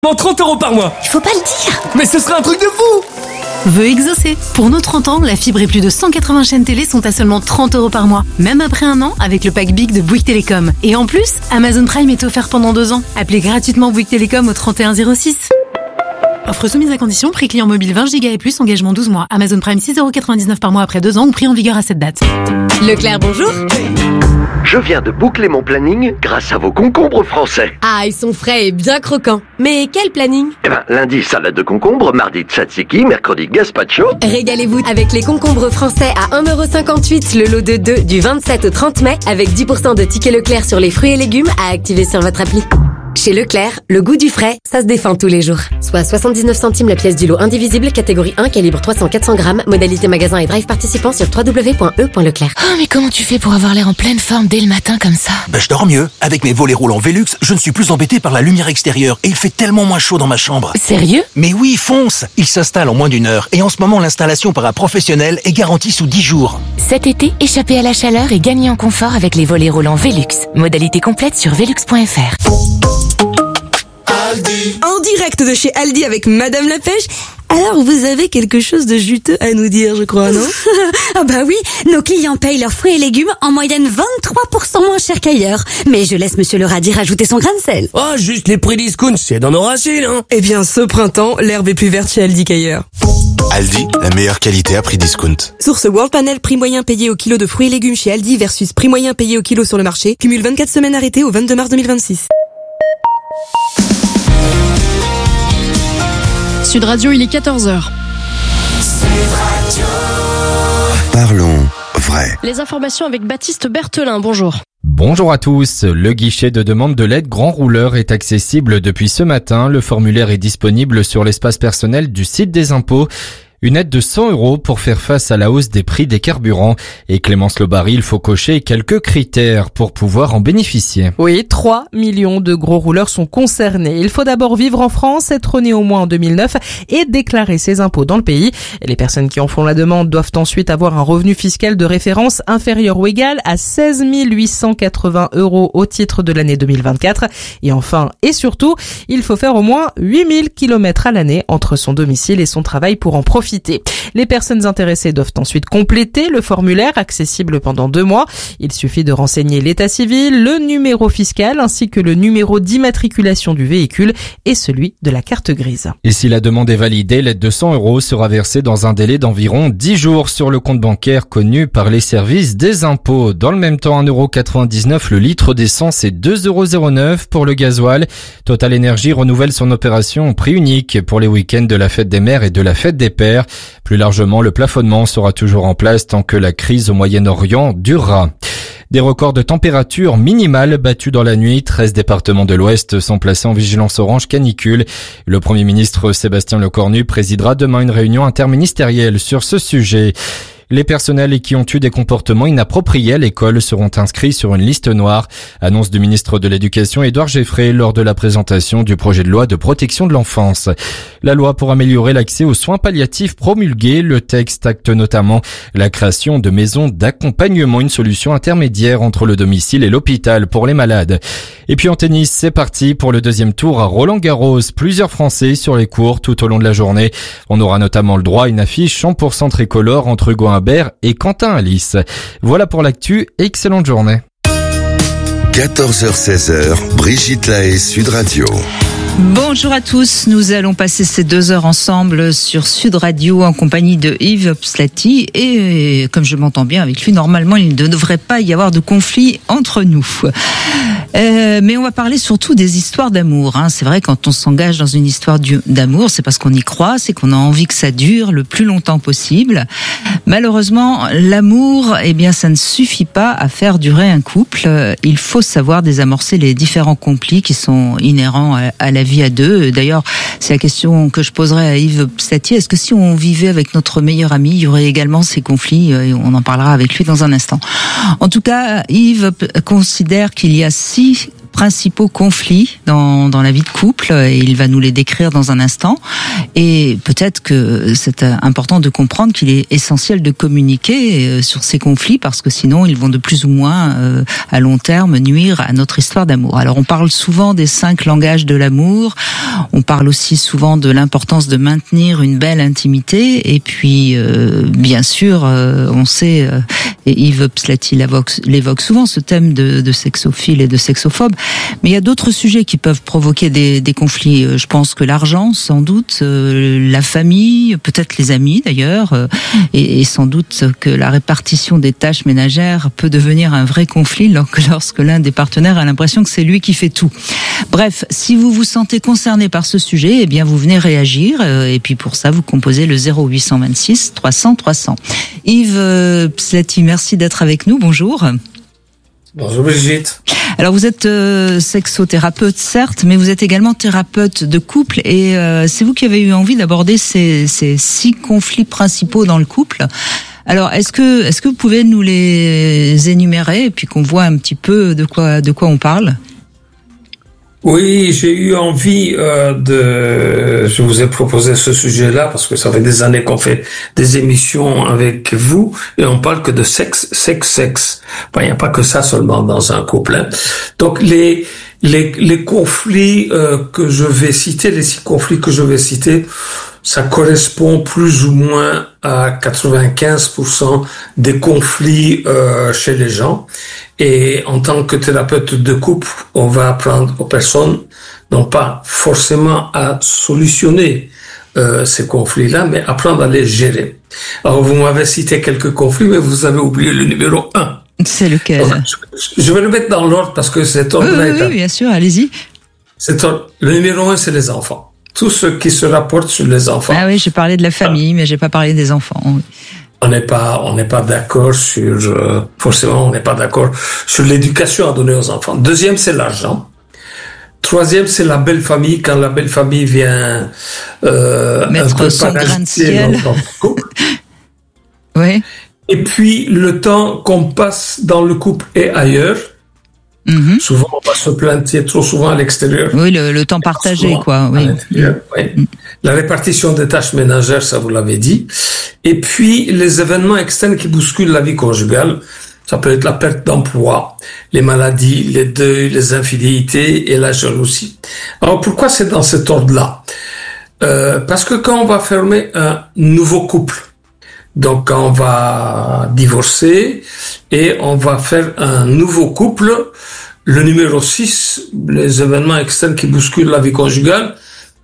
30 € par mois. Il faut pas le dire. Mais ce serait un truc de fou. Veux exaucer. Pour nos 30 ans, la fibre et plus de 180 chaînes télé sont à seulement 30 € par mois. Même après un an, avec le pack Big de Bouygues Télécom. Et en plus, Amazon Prime est offert pendant 2 ans. Appelez gratuitement Bouygues Télécom au 3106. Offre soumise à condition, prix client mobile 20 Go et plus, engagement 12 mois. Amazon Prime 6,99 € par mois après 2 ans ou prix en vigueur à cette date. Leclerc, bonjour. Je viens de boucler mon planning grâce à vos concombres français. Ah, ils sont frais et bien croquants. Mais quel planning? Lundi, salade de concombre, mardi, tzatziki, mercredi, gazpacho. Régalez-vous avec les concombres français à 1,58 € le lot de 2 du 27 au 30 mai avec 10% de tickets Leclerc sur les fruits et légumes à activer sur votre appli. Chez Leclerc, le goût du frais, ça se défend tous les jours. Soit 79 centimes la pièce du lot indivisible, catégorie 1, calibre 300-400 grammes, modalité magasin et drive participant sur www.e.leclerc. Oh, mais comment tu fais pour avoir l'air en pleine forme dès le matin comme ça? Je dors mieux. Avec mes volets roulants Velux, je ne suis plus embêté par la lumière extérieure et il fait tellement moins chaud dans ma chambre. Sérieux? Mais oui, fonce! Il s'installe en moins d'1 heure et en ce moment, l'installation par un professionnel est garantie sous 10 jours. Cet été, échappez à la chaleur et gagnez en confort avec les volets roulants Velux. Modalité complète sur velux.fr. En direct de chez Aldi avec Madame la Pêche. Alors, vous avez quelque chose de juteux à nous dire, je crois, non? Ah bah oui, nos clients payent leurs fruits et légumes en moyenne 23% moins cher qu'ailleurs. Mais je laisse Monsieur le radis rajouter son grain de sel. Oh, juste les prix discount, c'est dans nos racines, hein. Eh bien, ce printemps, l'herbe est plus verte chez Aldi qu'ailleurs. Aldi, la meilleure qualité à prix discount. Source World Panel, prix moyen payé au kilo de fruits et légumes chez Aldi versus prix moyen payé au kilo sur le marché. Cumule 24 semaines arrêtées au 22 mars 2026. Sud Radio, il est 14h. Parlons vrai. Les informations avec Baptiste Berthelin, bonjour. Bonjour à tous. Le guichet de demande de l'aide Grand Rouleur est accessible depuis ce matin. Le formulaire est disponible sur l'espace personnel du site des impôts. Une aide de 100 € pour faire face à la hausse des prix des carburants. Et Clémence Lobary, il faut cocher quelques critères pour pouvoir en bénéficier. Oui, 3 millions de gros rouleurs sont concernés. Il faut d'abord vivre en France, être né au moins en 2009 et déclarer ses impôts dans le pays. Et les personnes qui en font la demande doivent ensuite avoir un revenu fiscal de référence inférieur ou égal à 16 880 € au titre de l'année 2024. Et enfin, et surtout, il faut faire au moins 8000 km à l'année entre son domicile et son travail pour en profiter. Les personnes intéressées doivent ensuite compléter le formulaire accessible pendant 2 mois. Il suffit de renseigner l'état civil, le numéro fiscal ainsi que le numéro d'immatriculation du véhicule et celui de la carte grise. Et si la demande est validée, l'aide de 100 € sera versée dans un délai d'environ 10 jours sur le compte bancaire connu par les services des impôts. Dans le même temps, 1,99 € le litre d'essence et 2,09 € pour le gasoil. Total Énergie renouvelle son opération au prix unique pour les week-ends de la fête des mères et de la fête des pères. Plus largement, le plafonnement sera toujours en place tant que la crise au Moyen-Orient durera. Des records de température minimale battus dans la nuit. 13 départements de l'Ouest sont placés en vigilance orange canicule. Le Premier ministre Sébastien Lecornu présidera demain une réunion interministérielle sur ce sujet. Les personnels qui ont eu des comportements inappropriés à l'école seront inscrits sur une liste noire. Annonce du ministre de l'Éducation Édouard Geffray lors de la présentation du projet de loi de protection de l'enfance. La loi pour améliorer l'accès aux soins palliatifs promulguée, le texte acte notamment la création de maisons d'accompagnement, une solution intermédiaire entre le domicile et l'hôpital pour les malades. Et puis en tennis, c'est parti pour le deuxième tour à Roland-Garros. Plusieurs Français sur les cours tout au long de la journée. On aura notamment le droit à une affiche 100% tricolore entre Hugo Humbert et Quentin Alice. Voilà pour l'actu, excellente journée. 14h-16h, Brigitte Lahaie, Sud Radio. Bonjour à tous, nous allons passer ces 2 heures ensemble sur Sud Radio en compagnie de Yves Pslati et comme je m'entends bien avec lui, normalement il ne devrait pas y avoir de conflit entre nous. Mais on va parler surtout des histoires d'amour. C'est vrai, quand on s'engage dans une histoire d'amour, c'est parce qu'on y croit, c'est qu'on a envie que ça dure le plus longtemps possible. Malheureusement, l'amour, ça ne suffit pas à faire durer un couple. Il faut savoir désamorcer les différents conflits qui sont inhérents à la vie à deux. D'ailleurs, c'est la question que je poserai à Yves Pslati. Est-ce que si on vivait avec notre meilleur ami, il y aurait également ces conflits? On en parlera avec lui dans un instant. En tout cas, Yves considère qu'il y a 6 principaux conflits dans la vie de couple, et il va nous les décrire dans un instant. Et peut-être que c'est important de comprendre qu'il est essentiel de communiquer sur ces conflits, parce que sinon ils vont de plus ou moins à long terme nuire à notre histoire d'amour. Alors on parle souvent des 5 langages de l'amour, on parle aussi souvent de l'importance de maintenir une belle intimité, et puis bien sûr on sait, et Yves Pslati l'évoque souvent, ce thème de sexophile et de sexophobe, mais il y a d'autres sujets qui peuvent provoquer des conflits. Je pense que l'argent, sans doute, la famille, peut-être les amis d'ailleurs, et sans doute que la répartition des tâches ménagères peut devenir un vrai conflit lorsque l'un des partenaires a l'impression que c'est lui qui fait tout. Bref, si vous vous sentez concerné par ce sujet, eh bien vous venez réagir, et puis pour ça vous composez le 0826 300 300. Yves Pslati, merci d'être avec nous, bonjour. Bonjour Brigitte. Alors vous êtes sexothérapeute certes, mais vous êtes également thérapeute de couple, et c'est vous qui avez eu envie d'aborder ces 6 conflits principaux dans le couple. Alors est-ce que vous pouvez nous les énumérer, et puis qu'on voit un petit peu de quoi on parle? Oui, j'ai eu envie je vous ai proposé ce sujet-là parce que ça fait des années qu'on fait des émissions avec vous et on parle que de sexe. Il n'y a pas que ça seulement dans un couple, hein. Donc les conflits que je vais citer, les 6 conflits que je vais citer, ça correspond plus ou moins à 95% des conflits chez les gens. Et en tant que thérapeute de couple, on va apprendre aux personnes, non pas forcément à solutionner ces conflits-là, mais apprendre à les gérer. Alors vous m'avez cité quelques conflits, mais vous avez oublié le numéro 1. C'est lequel? Alors, je vais le mettre dans l'ordre parce que c'est ordre. Oui, bien sûr, allez-y. Le numéro 1, c'est les enfants. Tout ce qui se rapporte sur les enfants. Ah oui, j'ai parlé de la famille, mais j'ai pas parlé des enfants. Oui. On n'est pas d'accord sur, forcément, on n'est pas d'accord sur l'éducation à donner aux enfants. Deuxième, c'est l'argent. Troisième, c'est la belle famille, quand la belle famille vient, mettre son grain de ciel. Dans le couple. Oui. Et puis, le temps qu'on passe dans le couple et ailleurs. Mm-hmm. Souvent, on va se planter trop souvent à l'extérieur. Oui, le temps partagé, quoi. Oui. Oui. La répartition des tâches ménagères, ça vous l'avez dit. Et puis, les événements externes qui bousculent la vie conjugale. Ça peut être la perte d'emploi, les maladies, les deuils, les infidélités et la jalousie. Alors, pourquoi c'est dans cet ordre-là? Parce que quand on va fermer un nouveau couple, donc quand on va divorcer et on va faire un nouveau couple, le numéro 6, les événements externes qui bousculent la vie conjugale,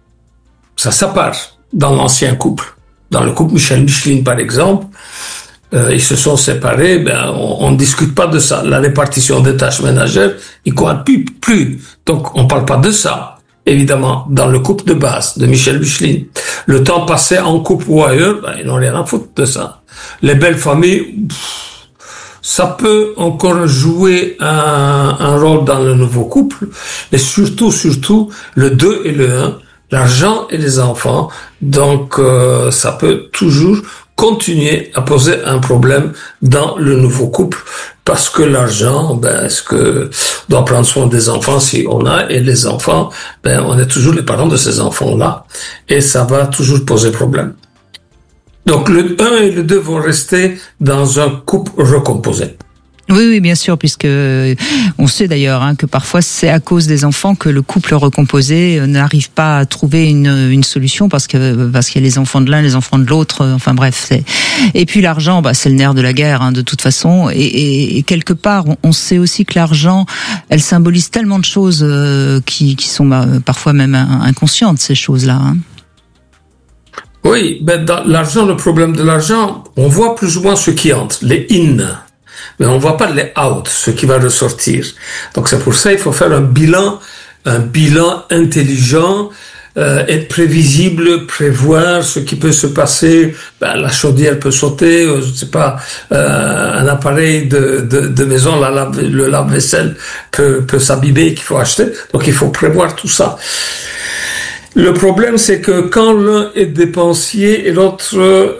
ça part dans l'ancien couple. Dans le couple Michel-Micheline, par exemple, ils se sont séparés, on discute pas de ça. La répartition des tâches ménagères, ils comptent plus. Donc, on parle pas de ça. Évidemment, dans le couple de base de Michel-Micheline. Le temps passé en couple ou ailleurs, ils n'ont rien à foutre de ça. Les belles familles, ça peut encore jouer un rôle dans le nouveau couple, mais surtout, le 2 et le 1, l'argent et les enfants. Donc, ça peut toujours continuer à poser un problème dans le nouveau couple, parce que l'argent, est-ce que on doit prendre soin des enfants si on a, et les enfants, on est toujours les parents de ces enfants-là, et ça va toujours poser problème. Donc le 1 et le 2 vont rester dans un couple recomposé. Oui, bien sûr, puisque on sait d'ailleurs que parfois c'est à cause des enfants que le couple recomposé n'arrive pas à trouver une solution, parce qu'il y a les enfants de l'un, les enfants de l'autre. Enfin bref, et puis l'argent, c'est le nerf de la guerre de toute façon. Et quelque part, on sait aussi que l'argent, elle symbolise tellement de choses qui sont parfois même inconscientes, ces choses-là. Oui, dans l'argent, le problème de l'argent, on voit plus ou moins ce qui entre, les in. Mais on voit pas les out, ce qui va ressortir. Donc c'est pour ça il faut faire un bilan intelligent, être prévisible, prévoir ce qui peut se passer. La chaudière peut sauter, je sais pas, un appareil de maison, le lave-vaisselle peut s'abîmer, qu'il faut acheter. Donc il faut prévoir tout ça. Le problème, c'est que quand l'un est dépensier et l'autre,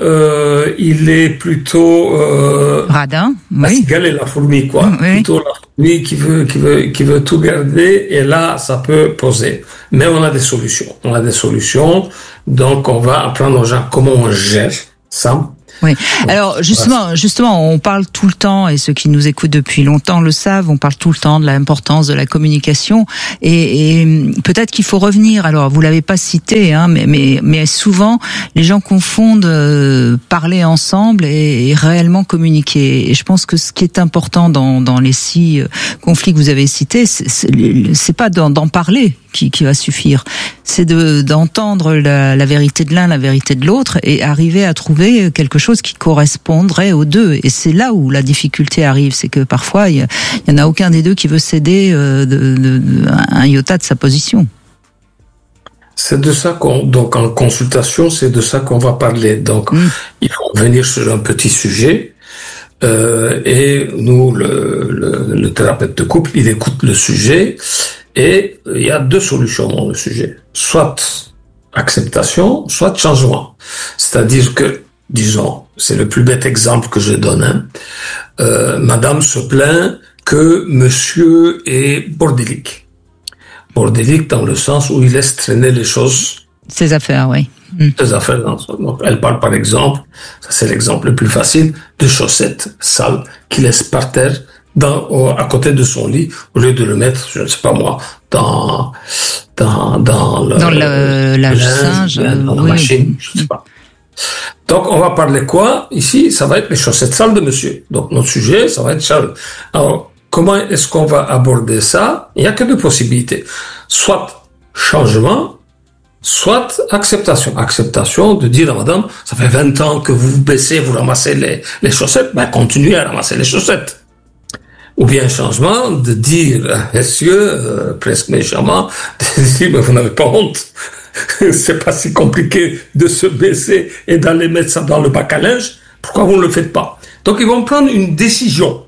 il est plutôt radin, la cigale et la fourmi, quoi. Oui. Plutôt lui qui veut tout garder, et là, ça peut poser. Mais on a des solutions. Donc, on va apprendre aux gens comment on gère ça. Oui. Alors justement, on parle tout le temps, et ceux qui nous écoutent depuis longtemps le savent, on parle tout le temps de l'importance de la communication, et peut-être qu'il faut revenir. Alors vous l'avez pas cité, hein, mais souvent les gens confondent parler ensemble et réellement communiquer. Et je pense que ce qui est important dans les 6 conflits que vous avez cités, c'est pas d'en parler qui va suffire. C'est d'entendre la vérité de l'un, la vérité de l'autre, et arriver à trouver quelque chose qui correspondrait aux deux. Et c'est là où la difficulté arrive, c'est que parfois il y en a aucun des deux qui veut céder un iota de sa position. C'est de ça donc en consultation, c'est de ça qu'on va parler. Donc il faut revenir sur un petit sujet. Et nous, le thérapeute de couple, il écoute le sujet. Et il y a 2 solutions dans le sujet. Soit acceptation, soit changement. C'est-à-dire que, disons, c'est le plus bête exemple que je donne. Madame se plaint que monsieur est bordélique. Bordélique dans le sens où il laisse traîner les choses. Ses affaires, oui. Ses affaires. Donc, elle parle par exemple, ça c'est l'exemple le plus facile, de chaussettes sales qu'il laisse par terre à côté de son lit, au lieu de le mettre, je ne sais pas moi, dans le lave-singe, dans la machine, je sais pas. Donc, on va parler quoi? Ici, ça va être les chaussettes sales de monsieur. Donc, notre sujet, ça va être sale. Alors, comment est-ce qu'on va aborder ça? Il n'y a que 2 possibilités. Soit changement, soit acceptation. Acceptation de dire à madame, ça fait 20 ans que vous baissez, vous ramassez les chaussettes, ben, continuez à ramasser les chaussettes. Ou bien changement de dire à messieurs, presque méchamment, de dire, mais vous n'avez pas honte. C'est pas si compliqué de se baisser et d'aller mettre ça dans le bac à linge. Pourquoi vous ne le faites pas? Donc ils vont prendre une décision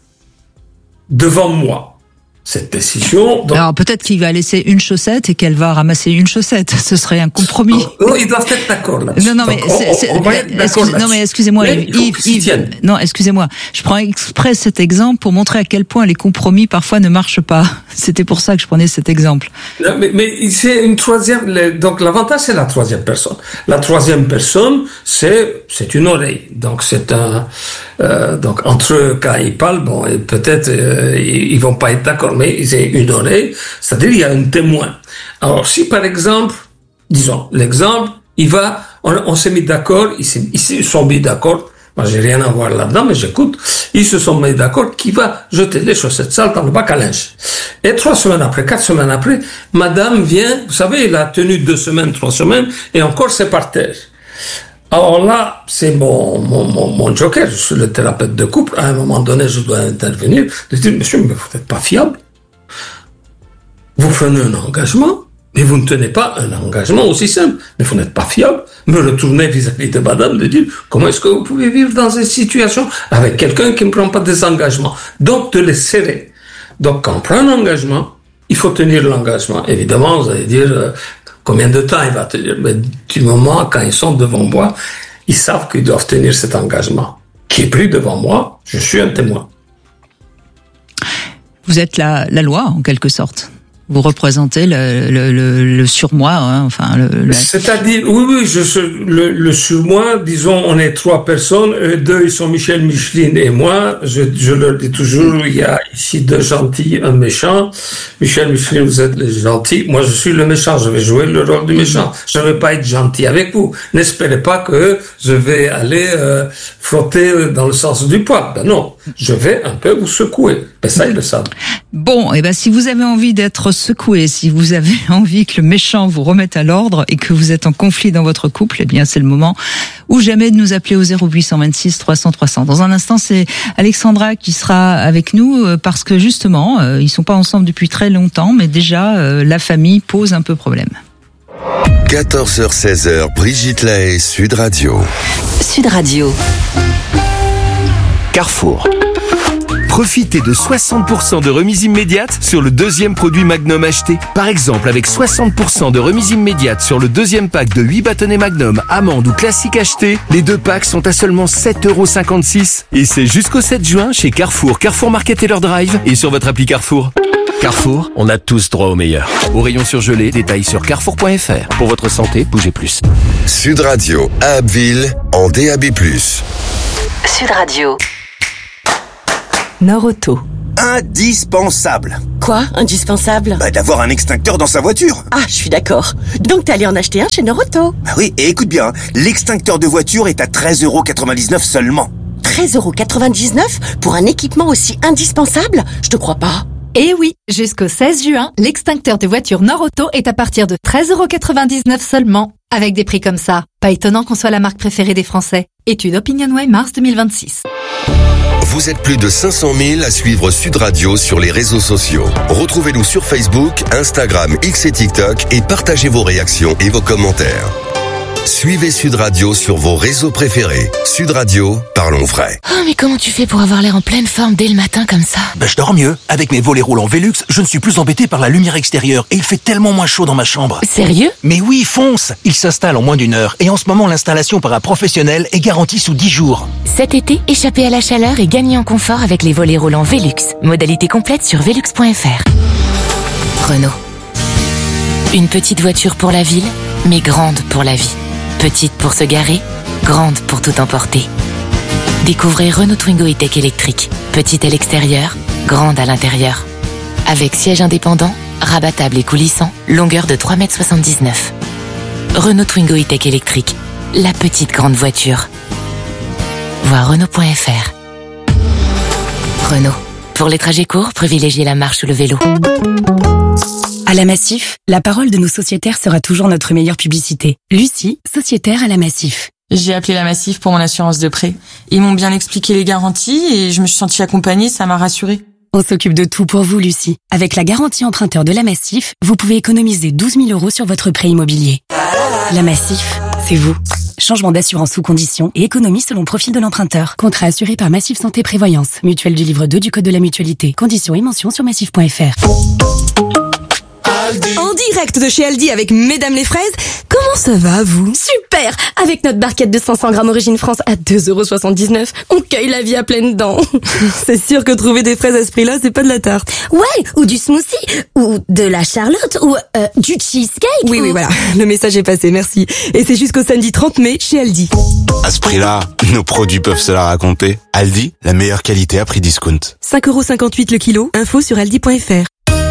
devant moi. Cette décision... Donc... Alors peut-être qu'il va laisser une chaussette et qu'elle va ramasser une chaussette. Ce serait un compromis. Non, ils doivent être d'accord là-dessus. Non, mais non, mais excusez-moi, Yves. Non, excusez-moi. Je prends exprès cet exemple pour montrer à quel point les compromis parfois ne marchent pas. C'était pour ça que je prenais cet exemple. Non, mais c'est une troisième. Donc l'avantage c'est la troisième personne. La troisième personne c'est une oreille. Donc c'est un. Donc entre eux quand ils parlent, bon, et peut-être ils vont pas être d'accord. Mais c'est une oreille, c'est-à-dire il y a un témoin. Alors si par exemple, disons l'exemple, on s'est mis d'accord, ils se sont mis d'accord, moi j'ai rien à voir là-dedans, mais j'écoute, ils se sont mis d'accord qu'il va jeter les chaussettes sales dans le bac à linge. Et 3 semaines après, 4 semaines après, madame vient, vous savez, il a tenu 2 semaines, 3 semaines, et encore c'est par terre. Alors là, c'est mon joker, je suis le thérapeute de couple, à un moment donné, je dois intervenir, de dire, monsieur, mais vous n'êtes pas fiable. Vous prenez un engagement, mais vous ne tenez pas un engagement aussi simple. Mais vous n'êtes pas fiable. Me retourner vis-à-vis de madame, de dire, comment est-ce que vous pouvez vivre dans cette situation avec quelqu'un qui ne prend pas des engagements? Donc, de les serrer. Donc, quand on prend un engagement, il faut tenir l'engagement. Évidemment, vous allez dire, combien de temps il va tenir? Mais du moment, quand ils sont devant moi, ils savent qu'ils doivent tenir cet engagement. Qui est pris devant moi, je suis un témoin. Vous êtes la loi, en quelque sorte. Vous représentez le surmoi, hein, enfin C'est-à-dire, oui, le surmoi, disons, on est 3 personnes, 2 ils sont Michel, Micheline et moi. Je leur dis toujours, il y a ici 2 gentils, un méchant. Michel, Micheline, vous êtes les gentils. Moi, je suis le méchant. Je vais jouer le rôle du méchant. Je ne vais pas être gentil avec vous. N'espérez pas que je vais aller frotter dans le sens du poil. Ben non, je vais un peu vous secouer. Ben ça, ils le savent. Bon, et ben si vous avez envie d'être secoué, si vous avez envie que le méchant vous remette à l'ordre et que vous êtes en conflit dans votre couple, eh bien c'est le moment ou jamais de nous appeler au 0826 300 300. Dans un instant, c'est Alexandra qui sera avec nous parce que justement, ils sont pas ensemble depuis très longtemps, mais déjà la famille pose un peu problème. 14h-16h, Brigitte Lahaie, Sud Radio. Sud Radio. Carrefour. Profitez de 60% de remise immédiate sur le deuxième produit Magnum acheté. Par exemple, avec 60% de remise immédiate sur le deuxième pack de 8 bâtonnets Magnum, amande ou classique acheté, les 2 packs sont à seulement 7,56 €. Et c'est jusqu'au 7 juin chez Carrefour, Carrefour Market et leur Drive et sur votre appli Carrefour. Carrefour, on a tous droit au meilleur. Au rayon surgelé, détails sur carrefour.fr. Pour votre santé, bougez plus. Sud Radio à Abbeville en DAB+. Sud Radio. Norauto. Indispensable. Quoi, indispensable? D'avoir un extincteur dans sa voiture. Ah, je suis d'accord. Donc t'es allé en acheter un chez Norauto. Oui, et écoute bien, l'extincteur de voiture est à 13,99 € seulement. 13,99 € pour un équipement aussi indispensable? Je te crois pas. Eh oui, jusqu'au 16 juin, l'extincteur de voiture Norauto est à partir de 13,99 € seulement. Avec des prix comme ça, pas étonnant qu'on soit la marque préférée des Français. Étude OpinionWay mars 2026. Vous êtes plus de 500 000 à suivre Sud Radio sur les réseaux sociaux. Retrouvez-nous sur Facebook, Instagram, X et TikTok et partagez vos réactions et vos commentaires. Suivez Sud Radio sur vos réseaux préférés. Sud Radio, parlons vrai. Oh, mais comment tu fais pour avoir l'air en pleine forme dès le matin comme ça? Je dors mieux. Avec mes volets roulants Velux, je ne suis plus embêté par la lumière extérieure et il fait tellement moins chaud dans ma chambre. Sérieux? Mais oui, fonce! Il s'installe en moins d'1 heure et en ce moment l'installation par un professionnel est garantie sous 10 jours. Cet été, échappez à la chaleur et gagnez en confort avec les volets roulants Velux. Modalité complète sur velux.fr. Renault. Une petite voiture pour la ville, mais grande pour la vie. Petite pour se garer, grande pour tout emporter. Découvrez Renault Twingo E-Tech électrique. Petite à l'extérieur, grande à l'intérieur. Avec siège indépendant, rabattable et coulissant, longueur de 3,79 m. Renault Twingo E-Tech électrique. La petite grande voiture. Voir Renault.fr. Renault. Pour les trajets courts, privilégiez la marche ou le vélo. À la Massif, la parole de nos sociétaires sera toujours notre meilleure publicité. Lucie, sociétaire à la Massif. J'ai appelé la Massif pour mon assurance de prêt. Ils m'ont bien expliqué les garanties et je me suis sentie accompagnée, ça m'a rassurée. On s'occupe de tout pour vous, Lucie. Avec la garantie emprunteur de la Massif, vous pouvez économiser 12 000 € sur votre prêt immobilier. La Massif, c'est vous. Changement d'assurance sous conditions et économie selon profil de l'emprunteur. Contrat assuré par Massif Santé Prévoyance. Mutuelle du livre 2 du Code de la Mutualité. Conditions et mentions sur massif.fr. En direct de chez Aldi avec Mesdames les Fraises, comment ça va vous? Super! Avec notre barquette de 500 grammes Origine France à 2,79 €, on cueille la vie à pleines dents. C'est sûr que trouver des fraises à ce prix-là, c'est pas de la tarte. Ouais, ou du smoothie, ou de la charlotte, ou du cheesecake. Oui, voilà, le message est passé, merci. Et c'est jusqu'au samedi 30 mai chez Aldi. À ce prix-là, nos produits peuvent se la raconter. Aldi, la meilleure qualité à prix discount. 5,58 € le kilo, info sur aldi.fr.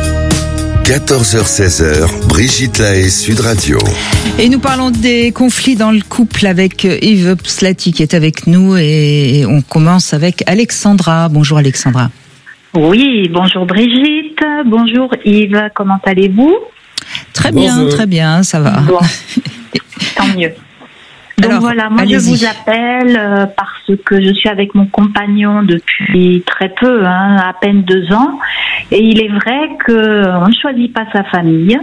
14h-16h, Brigitte Lahaie, Sud Radio. Et nous parlons des conflits dans le couple avec Yves Pslati qui est avec nous et on commence avec Alexandra. Bonjour Alexandra. Oui, bonjour Brigitte, bonjour Yves, comment allez-vous? Très bien, ça va. Bon, tant mieux. Donc alors, voilà, moi allez-y. je vous appelle parce que je suis avec mon compagnon depuis très peu, à peine 2 ans, et il est vrai qu'on ne choisit pas sa famille,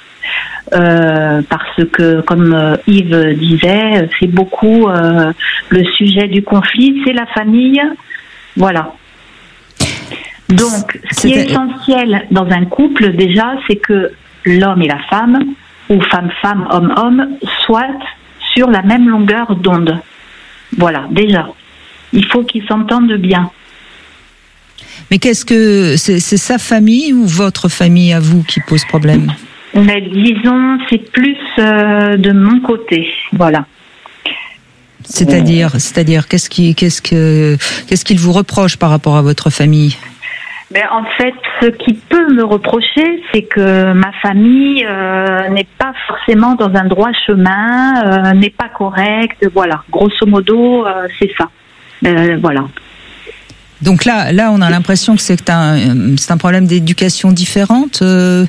parce que comme Yves disait, c'est beaucoup le sujet du conflit, c'est la famille, voilà. Donc ce qui est essentiel dans un couple déjà, c'est que l'homme et la femme, ou femme-femme, homme-homme, soient sur la même longueur d'onde. Voilà, déjà. Il faut qu'ils s'entendent bien. Mais qu'est-ce que c'est sa famille ou votre famille à vous qui pose problème? Mais disons, c'est plus de mon côté. Voilà. C'est-à-dire, qu'est-ce qu'il vous reproche par rapport à votre famille? Mais en fait, ce qu'il peut me reprocher, c'est que ma famille n'est pas forcément dans un droit chemin, n'est pas correcte. Voilà, grosso modo, c'est ça. Voilà. Donc là, on a l'impression que c'est un problème d'éducation différente. Non,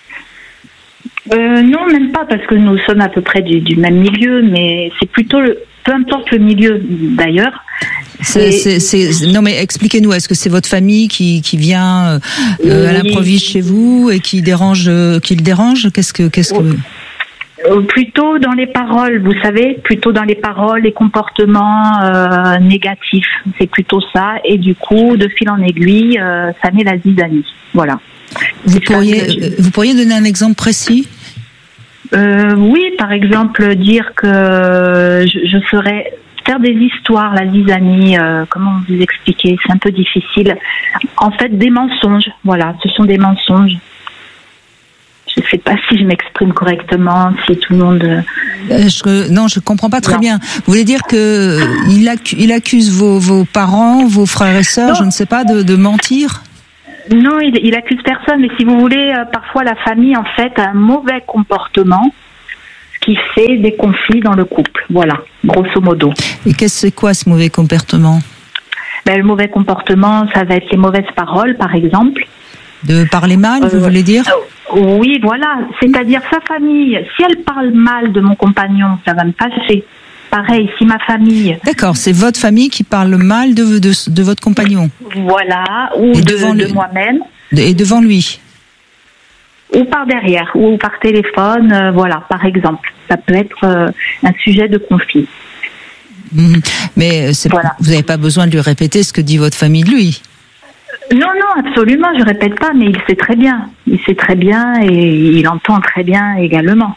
même pas, parce que nous sommes à peu près du même milieu, mais c'est plutôt peu importe le milieu d'ailleurs. Non mais expliquez-nous, est-ce que c'est votre famille qui vient à l'improviste chez vous et qui le dérange? Qu'est-ce que Plutôt dans les paroles, vous savez, plutôt dans les paroles, les comportements négatifs, c'est plutôt ça. Et du coup, de fil en aiguille, ça met la zizanie. Voilà. Vous pourriez donner un exemple précis ? Oui, par exemple, dire que je ferais faire des histoires, la zizanie, comment vous expliquer, c'est un peu difficile. En fait, des mensonges, voilà, ce sont des mensonges. Je ne sais pas si je m'exprime correctement, si tout le monde... Non, je comprends pas très bien. Vous voulez dire que il accuse vos parents, vos frères et sœurs, je ne sais pas, de mentir ? Non, il accuse personne, mais si vous voulez, parfois la famille, en fait, a un mauvais comportement, ce qui fait des conflits dans le couple. Voilà, grosso modo. Et c'est quoi ce mauvais comportement ? Le mauvais comportement, ça va être les mauvaises paroles, par exemple. De parler mal, vous voulez dire ? Oui, voilà. C'est-à-dire sa famille, si elle parle mal de mon compagnon, ça va me fâcher. Pareil, si ma famille... D'accord, c'est votre famille qui parle mal de votre compagnon. Voilà, ou de moi-même. Et devant lui. Ou par derrière, ou par téléphone, voilà, par exemple. Ça peut être un sujet de conflit. Mais vous n'avez pas besoin de lui répéter ce que dit votre famille de lui. Non, absolument, je répète pas, mais il sait très bien. Il sait très bien et il entend très bien également.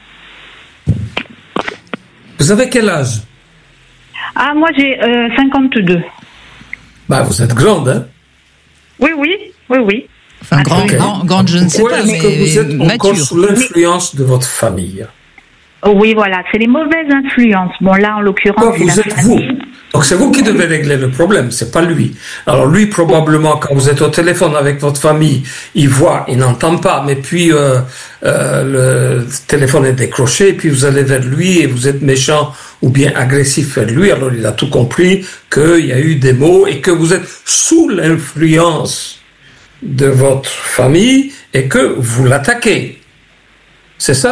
Vous avez quel âge ? Ah, moi j'ai 52. Vous êtes grande, hein ? Oui. Enfin, grande, je ne sais pas, mais que vous êtes encore sous l'influence de votre famille ? Oui, voilà, c'est les mauvaises influences. Bon, là, en l'occurrence, vous êtes vous. Donc, c'est vous qui devez régler le problème, c'est pas lui. Alors, lui, probablement, quand vous êtes au téléphone avec votre famille, il voit, il n'entend pas, mais puis le téléphone est décroché, et puis vous allez vers lui et vous êtes méchant ou bien agressif vers lui. Alors, il a tout compris qu'il y a eu des mots et que vous êtes sous l'influence de votre famille et que vous l'attaquez. C'est ça ?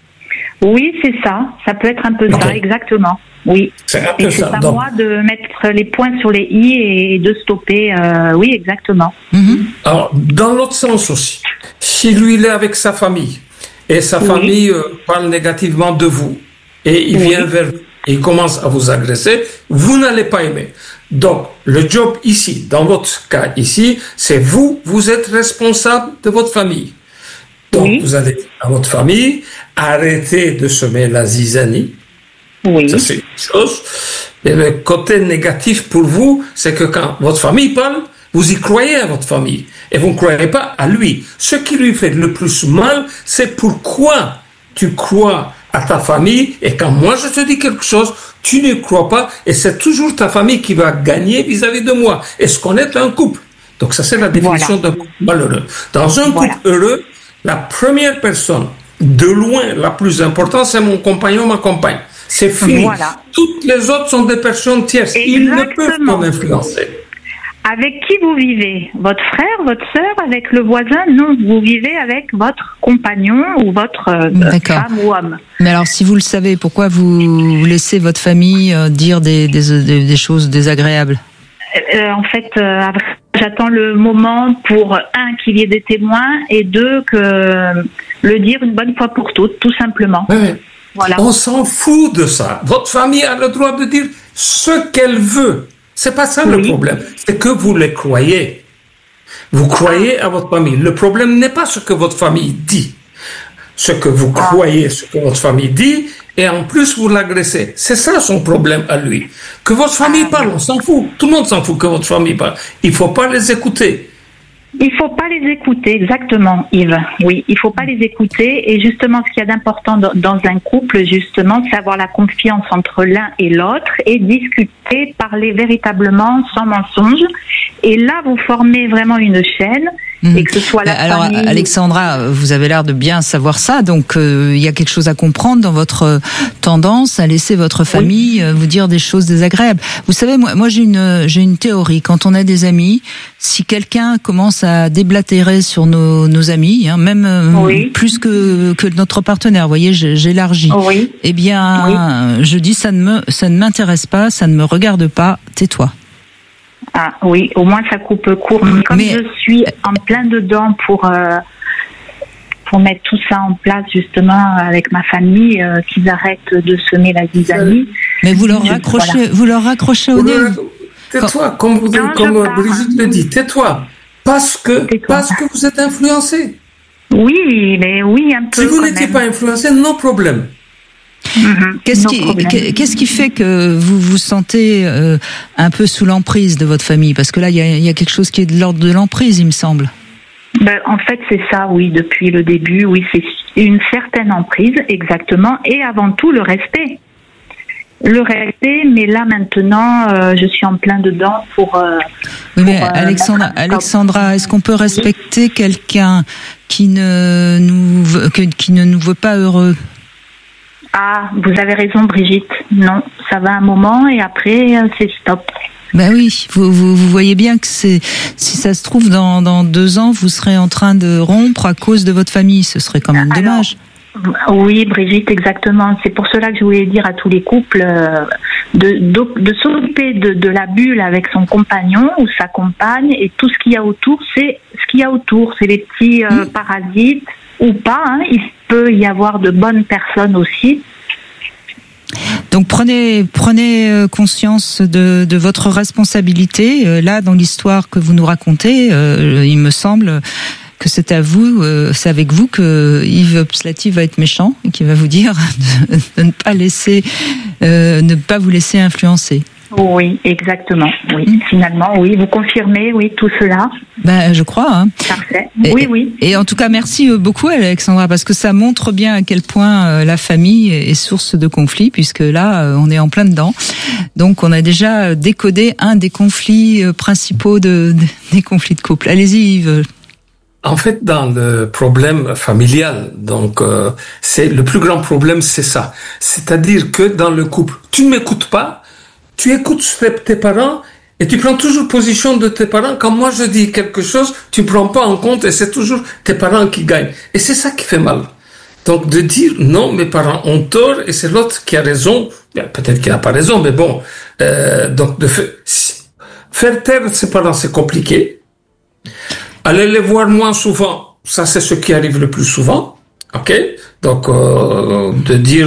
Oui, c'est ça. Ça peut être un peu ça, exactement. Oui. C'est un peu ça. C'est à moi de mettre les points sur les i et de stopper. Oui, exactement. Alors, dans l'autre sens aussi, si lui il est avec sa famille et sa famille parle négativement de vous et il vient vers vous et il commence à vous agresser, vous n'allez pas aimer. Donc, le job ici, dans votre cas ici, c'est vous êtes responsable de votre famille. Donc, vous allez dire à votre famille, arrêtez de semer la zizanie. Oui. Ça, c'est une chose. Et le côté négatif pour vous, c'est que quand votre famille parle, vous y croyez à votre famille. Et vous ne croyez pas à lui. Ce qui lui fait le plus mal, c'est pourquoi tu crois à ta famille. Et quand moi je te dis quelque chose, tu ne crois pas. Et c'est toujours ta famille qui va gagner vis-à-vis de moi. Est-ce qu'on est un couple? Donc ça, c'est la définition d'un couple malheureux. Dans un couple heureux, la première personne, de loin, la plus importante, c'est mon compagnon, ma compagne. C'est fini. Voilà. Toutes les autres sont des personnes tierces. Ils ne peuvent pas m'influencer. Avec qui vous vivez? Votre frère, votre sœur, avec le voisin? Non, vous vivez avec votre compagnon ou votre femme ou homme. Mais alors, si vous le savez, pourquoi vous laissez votre famille dire des choses désagréables? En fait, j'attends le moment pour, qu'il y ait des témoins, et deux, que le dire une bonne fois pour toutes, tout simplement. Oui. Voilà. On s'en fout de ça. Votre famille a le droit de dire ce qu'elle veut. C'est pas ça le problème. C'est que vous les croyez. Vous croyez à votre famille. Le problème n'est pas ce que votre famille dit. Ce que vous croyez, ce que votre famille dit, et en plus vous l'agressez. C'est ça son problème à lui. Que votre famille parle, on s'en fout. Tout le monde s'en fout que votre famille parle. Il faut pas les écouter. Il faut pas les écouter, exactement, Yves. Oui, il faut pas les écouter. Et justement, ce qu'il y a d'important dans un couple, justement, c'est avoir la confiance entre l'un et l'autre et discuter, parler véritablement, sans mensonge. Et là, vous formez vraiment une chaîne. Et que ce soit la famille... Alors, Alexandra, vous avez l'air de bien savoir ça, donc il y a quelque chose à comprendre dans votre tendance à laisser votre famille vous dire des choses désagréables. Vous savez, moi j'ai une théorie. Quand on a des amis, si quelqu'un commence à déblatérer sur nos amis, même plus que notre partenaire, vous voyez, j'élargis. Eh bien, je dis ça ne m'intéresse pas, ça ne me regarde pas. Tais-toi. Ah oui, au moins ça coupe court. Comme je suis en plein dedans pour faut mettre tout ça en place justement avec ma famille, qu'ils arrêtent de semer la zizanie. Mais vous leur raccrochez au nez. Tais-toi, comme Brigitte le dit, tais-toi. Parce que vous êtes influencé. Oui, un peu. Si vous n'étiez pas influencé, non problème. Qu'est-ce qui fait que vous vous sentez un peu sous l'emprise de votre famille? Parce que là, il y a quelque chose qui est de l'ordre de l'emprise, il me semble. En fait, c'est ça, oui, depuis le début, oui, c'est une certaine emprise, exactement, et avant tout le respect. Le respect, mais là maintenant, je suis en plein dedans mais Alexandra, est-ce qu'on peut respecter quelqu'un qui ne nous veut pas heureux? Ah, vous avez raison, Brigitte. Non, ça va un moment et après, c'est stop. Ben oui, vous voyez bien que si ça se trouve dans 2 ans, vous serez en train de rompre à cause de votre famille. Ce serait quand même dommage. Oui, Brigitte, exactement. C'est pour cela que je voulais dire à tous les couples de s'occuper de la bulle avec son compagnon ou sa compagne, et tout ce qu'il y a autour, c'est ce qu'il y a autour. C'est les petits parasites ou pas. Il peut y avoir de bonnes personnes aussi. Donc prenez conscience de votre responsabilité. Là, dans l'histoire que vous nous racontez, il me semble que c'est avec vous que Yves Pslati va être méchant et qui va vous dire de ne pas vous laisser influencer. Oui, exactement. Oui, finalement, oui. Vous confirmez, oui, tout cela. Je crois. Parfait. Oui. Et en tout cas, merci beaucoup, Alexandra, parce que ça montre bien à quel point la famille est source de conflits, puisque là, on est en plein dedans. Donc, on a déjà décodé un des conflits principaux des conflits de couple. Allez-y, Yves. En fait, dans le problème familial, donc c'est le plus grand problème, c'est ça. C'est-à-dire que dans le couple, tu ne m'écoutes pas. Tu écoutes tes parents et tu prends toujours position de tes parents. Quand moi je dis quelque chose, tu ne prends pas en compte et c'est toujours tes parents qui gagnent. Et c'est ça qui fait mal. Donc de dire non, mes parents ont tort et c'est l'autre qui a raison. Peut-être qu'il n'a pas raison, mais bon. Donc faire taire ses parents, c'est compliqué. Aller les voir moins souvent, ça c'est ce qui arrive le plus souvent. Ok. Donc de dire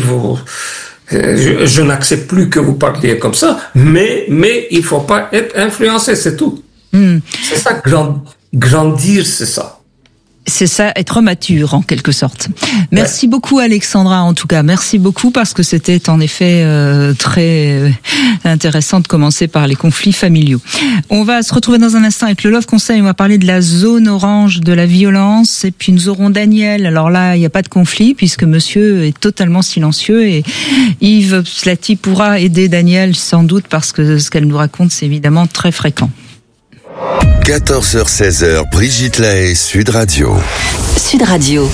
je n'accepte plus que vous parliez comme ça, mais il faut pas être influencé, c'est tout. C'est ça, grandir, c'est ça. C'est ça, être mature en quelque sorte. Merci beaucoup Alexandra, en tout cas. Merci beaucoup parce que c'était en effet très intéressant de commencer par les conflits familiaux. On va se retrouver dans un instant avec le Love Conseil. On va parler de la zone orange, de la violence. Et puis nous aurons Daniel. Alors là, il n'y a pas de conflit puisque monsieur est totalement silencieux. Et Yves Pslati pourra aider Daniel sans doute parce que ce qu'elle nous raconte, c'est évidemment très fréquent. 14h-16h, Brigitte Lahaie, Sud Radio. Sud Radio.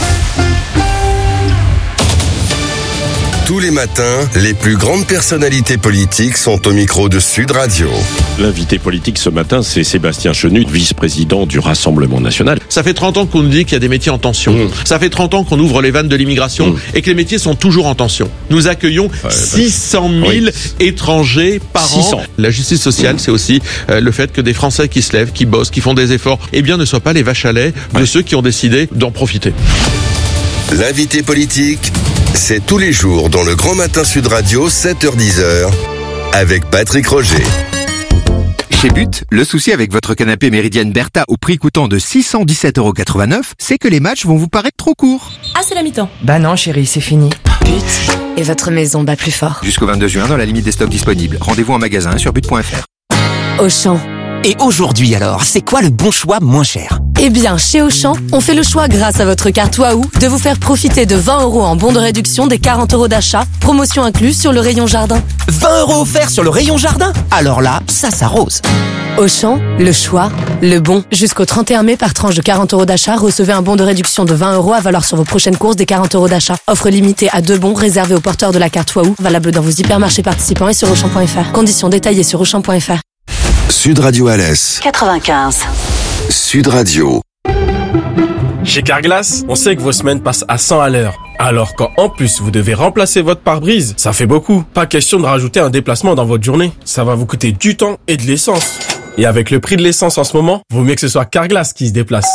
Tous les matins, les plus grandes personnalités politiques sont au micro de Sud Radio. L'invité politique ce matin, c'est Sébastien Chenu, vice-président du Rassemblement National. Ça fait 30 ans qu'on nous dit qu'il y a des métiers en tension. Ça fait 30 ans qu'on ouvre les vannes de l'immigration et que les métiers sont toujours en tension. Nous accueillons 600 000 étrangers par an. La justice sociale, c'est aussi le fait que des Français qui se lèvent, qui bossent, qui font des efforts, ne soient pas les vaches à lait de ceux qui ont décidé d'en profiter. L'invité politique, c'est tous les jours dans le Grand Matin Sud Radio, 7h-10h, avec Patrick Roger. Chez But, le souci avec votre canapé Méridienne Bertha au prix coûtant de 617,89 €, c'est que les matchs vont vous paraître trop courts. Ah, c'est la mi-temps. Bah non chérie, c'est fini. But. Et votre maison bat plus fort. Jusqu'au 22 juin dans la limite des stocks disponibles. Rendez-vous en magasin sur but.fr. Auchan. Et aujourd'hui alors, c'est quoi le bon choix moins cher ? Eh bien, chez Auchan, on fait le choix grâce à votre carte Waouh de vous faire profiter de 20 € en bon de réduction des 40 € d'achat, promotion incluse sur le rayon jardin. 20 € offerts sur le rayon jardin ? Alors là, ça s'arrose. Auchan, le choix, le bon. Jusqu'au 31 mai, par tranche de 40 € d'achat, recevez un bon de réduction de 20 € à valoir sur vos prochaines courses des 40 € d'achat. Offre limitée à 2 bons réservés aux porteurs de la carte Waouh, valable dans vos hypermarchés participants et sur Auchan.fr. Conditions détaillées sur Auchan.fr. Sud Radio Alès 95. Sud Radio. Chez Carglass, on sait que vos semaines passent à 100 à l'heure. Alors quand en plus vous devez remplacer votre pare-brise, ça fait beaucoup. Pas question de rajouter un déplacement dans votre journée. Ça va vous coûter du temps et de l'essence. Et avec le prix de l'essence en ce moment, vaut mieux que ce soit Carglass qui se déplace.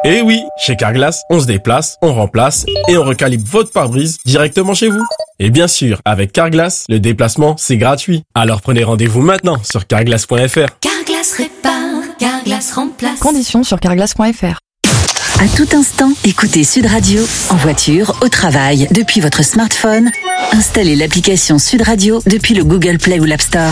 Eh oui, chez Carglass, on se déplace, on remplace et on recalibre votre pare-brise directement chez vous. Et bien sûr, avec Carglass, le déplacement, c'est gratuit. Alors prenez rendez-vous maintenant sur carglass.fr. Carglass répare, Carglass remplace. Conditions sur carglass.fr. À tout instant, écoutez Sud Radio, en voiture, au travail, depuis votre smartphone. Installez l'application Sud Radio depuis le Google Play ou l'App Store.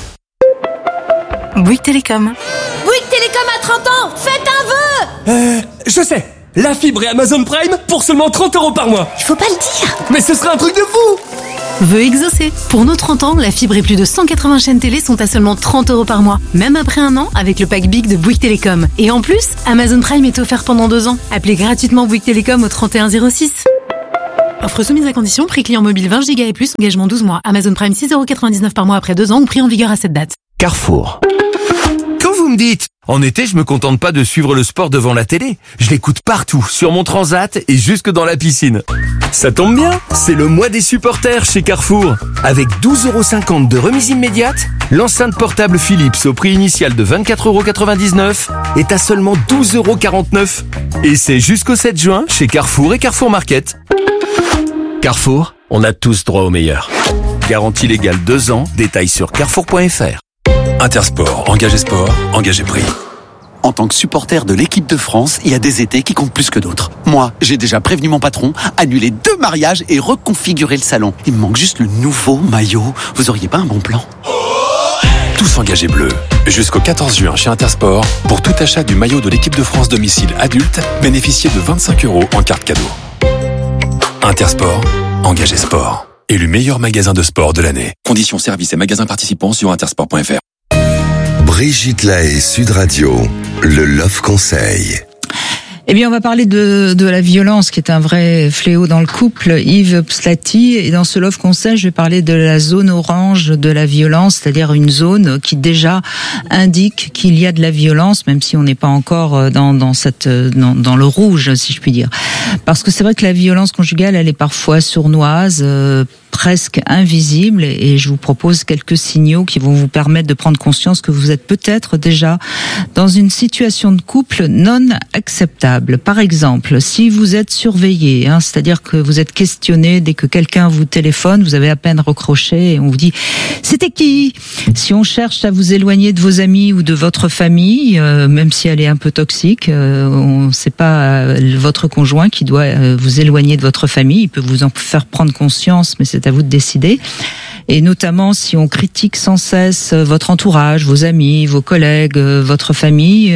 Bouygues Télécom. Bouygues Télécom a 30 ans, faites un vœu. Je sais, la fibre et Amazon Prime pour seulement 30 € par mois. Il faut pas le dire. Mais ce serait un truc de fou. Vœu exaucé. Pour nos 30 ans, la fibre et plus de 180 chaînes télé sont à seulement 30 € par mois. Même après un an, avec le pack Big de Bouygues Télécom. Et en plus, Amazon Prime est offert pendant 2 ans. Appelez gratuitement Bouygues Télécom au 3106. Offre soumise à condition, prix client mobile 20 Go et plus, engagement 12 mois. Amazon Prime 6,99 € par mois après 2 ans ou prix en vigueur à cette date. Carrefour. Quand vous me dites, en été, je me contente pas de suivre le sport devant la télé. Je l'écoute partout, sur mon transat et jusque dans la piscine. Ça tombe bien, c'est le mois des supporters chez Carrefour. Avec 12,50 € de remise immédiate, l'enceinte portable Philips au prix initial de 24,99 € est à seulement 12,49 €. Et c'est jusqu'au 7 juin chez Carrefour et Carrefour Market. Carrefour, on a tous droit au meilleur. Garantie légale 2 ans, détails sur carrefour.fr. Intersport, engagé sport, engagé prix. En tant que supporter de l'équipe de France, il y a des étés qui comptent plus que d'autres. Moi, j'ai déjà prévenu mon patron, annulé 2 mariages et reconfiguré le salon. Il me manque juste le nouveau maillot. Vous auriez pas un bon plan ? Tous engagés bleus. Jusqu'au 14 juin chez Intersport, pour tout achat du maillot de l'équipe de France domicile adulte, bénéficiez de 25 € en carte cadeau. Intersport, engagé sport. Élu meilleur magasin de sport de l'année. Conditions, services et magasins participants sur intersport.fr. Brigitte Lahaie, Sud Radio, le Love Conseil. Eh bien, on va parler de la violence qui est un vrai fléau dans le couple. Yves Pslati, et dans ce Love Conseil, je vais parler de la zone orange de la violence, c'est-à-dire une zone qui déjà indique qu'il y a de la violence, même si on n'est pas encore dans le rouge, si je puis dire. Parce que c'est vrai que la violence conjugale, elle est parfois sournoise, presque invisible, et je vous propose quelques signaux qui vont vous permettre de prendre conscience que vous êtes peut-être déjà dans une situation de couple non acceptable. Par exemple, si vous êtes surveillé, c'est-à-dire que vous êtes questionné dès que quelqu'un vous téléphone, vous avez à peine raccroché et on vous dit « c'était qui ?» Si on cherche à vous éloigner de vos amis ou de votre famille, même si elle est un peu toxique, c'est pas votre conjoint qui doit vous éloigner de votre famille, il peut vous en faire prendre conscience, mais c'est à vous de décider. Et notamment si on critique sans cesse votre entourage, vos amis, vos collègues, votre famille,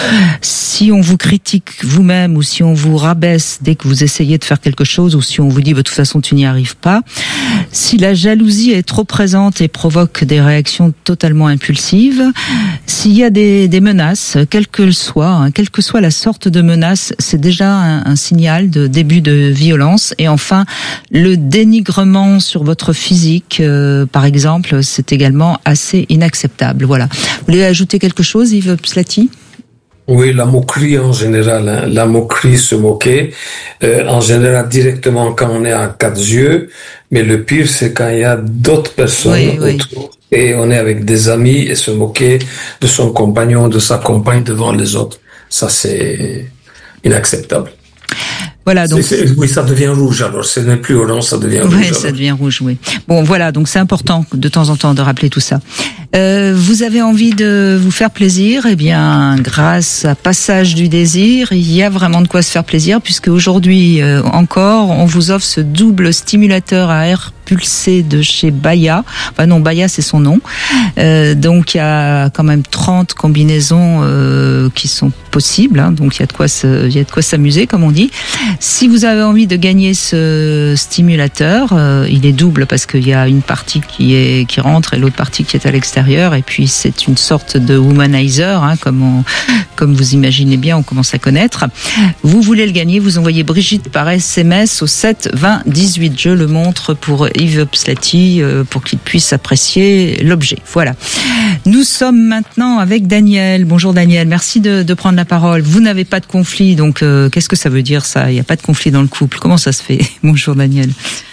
si on vous critique vous-même ou si on vous rabaisse dès que vous essayez de faire quelque chose ou si on vous dit de toute façon tu n'y arrives pas, si la jalousie est trop présente et provoque des réactions totalement impulsives, s'il y a des menaces, quelle que soit la sorte de menace, c'est déjà un signal de début de violence. Et enfin, le dénigrement sur votre physique, par exemple, c'est également assez inacceptable. Voilà. Vous voulez ajouter quelque chose, Yves Pslati ? Oui, la moquerie en général, la moquerie, se moquer, en général directement quand on est à 4 yeux, mais le pire c'est quand il y a d'autres personnes autour et on est avec des amis et se moquer de son compagnon, de sa compagne devant les autres. Ça c'est inacceptable. Voilà, donc oui, ça devient rouge alors. Ce n'est plus orange, ça devient rouge. Oui, ça devient rouge, oui. Bon, voilà, donc c'est important de temps en temps de rappeler tout ça. Vous avez envie de vous faire plaisir, eh bien, grâce à Passage du Désir, il y a vraiment de quoi se faire plaisir, puisque aujourd'hui encore, on vous offre ce double stimulateur à air pulsé de chez Baya. Enfin non, Baya c'est son nom. Donc il y a quand même 30 combinaisons qui sont possibles, donc il y a de quoi s'amuser comme on dit. Si vous avez envie de gagner ce stimulateur, il est double parce qu'il y a une partie qui rentre et l'autre partie qui est à l'extérieur, et puis c'est une sorte de womanizer, comme vous imaginez bien, on commence à connaître. Vous voulez le gagner, vous envoyez Brigitte par SMS au 7 20 18. Je le montre pour Yves Pslati pour qu'il puisse apprécier l'objet. Voilà. Nous sommes maintenant avec Daniel. Bonjour Daniel, merci de prendre la parole. Vous n'avez pas de conflit, donc qu'est-ce que ça veut dire ça ? Il n'y a pas de conflit dans le couple. Comment ça se fait ? Bonjour Daniel.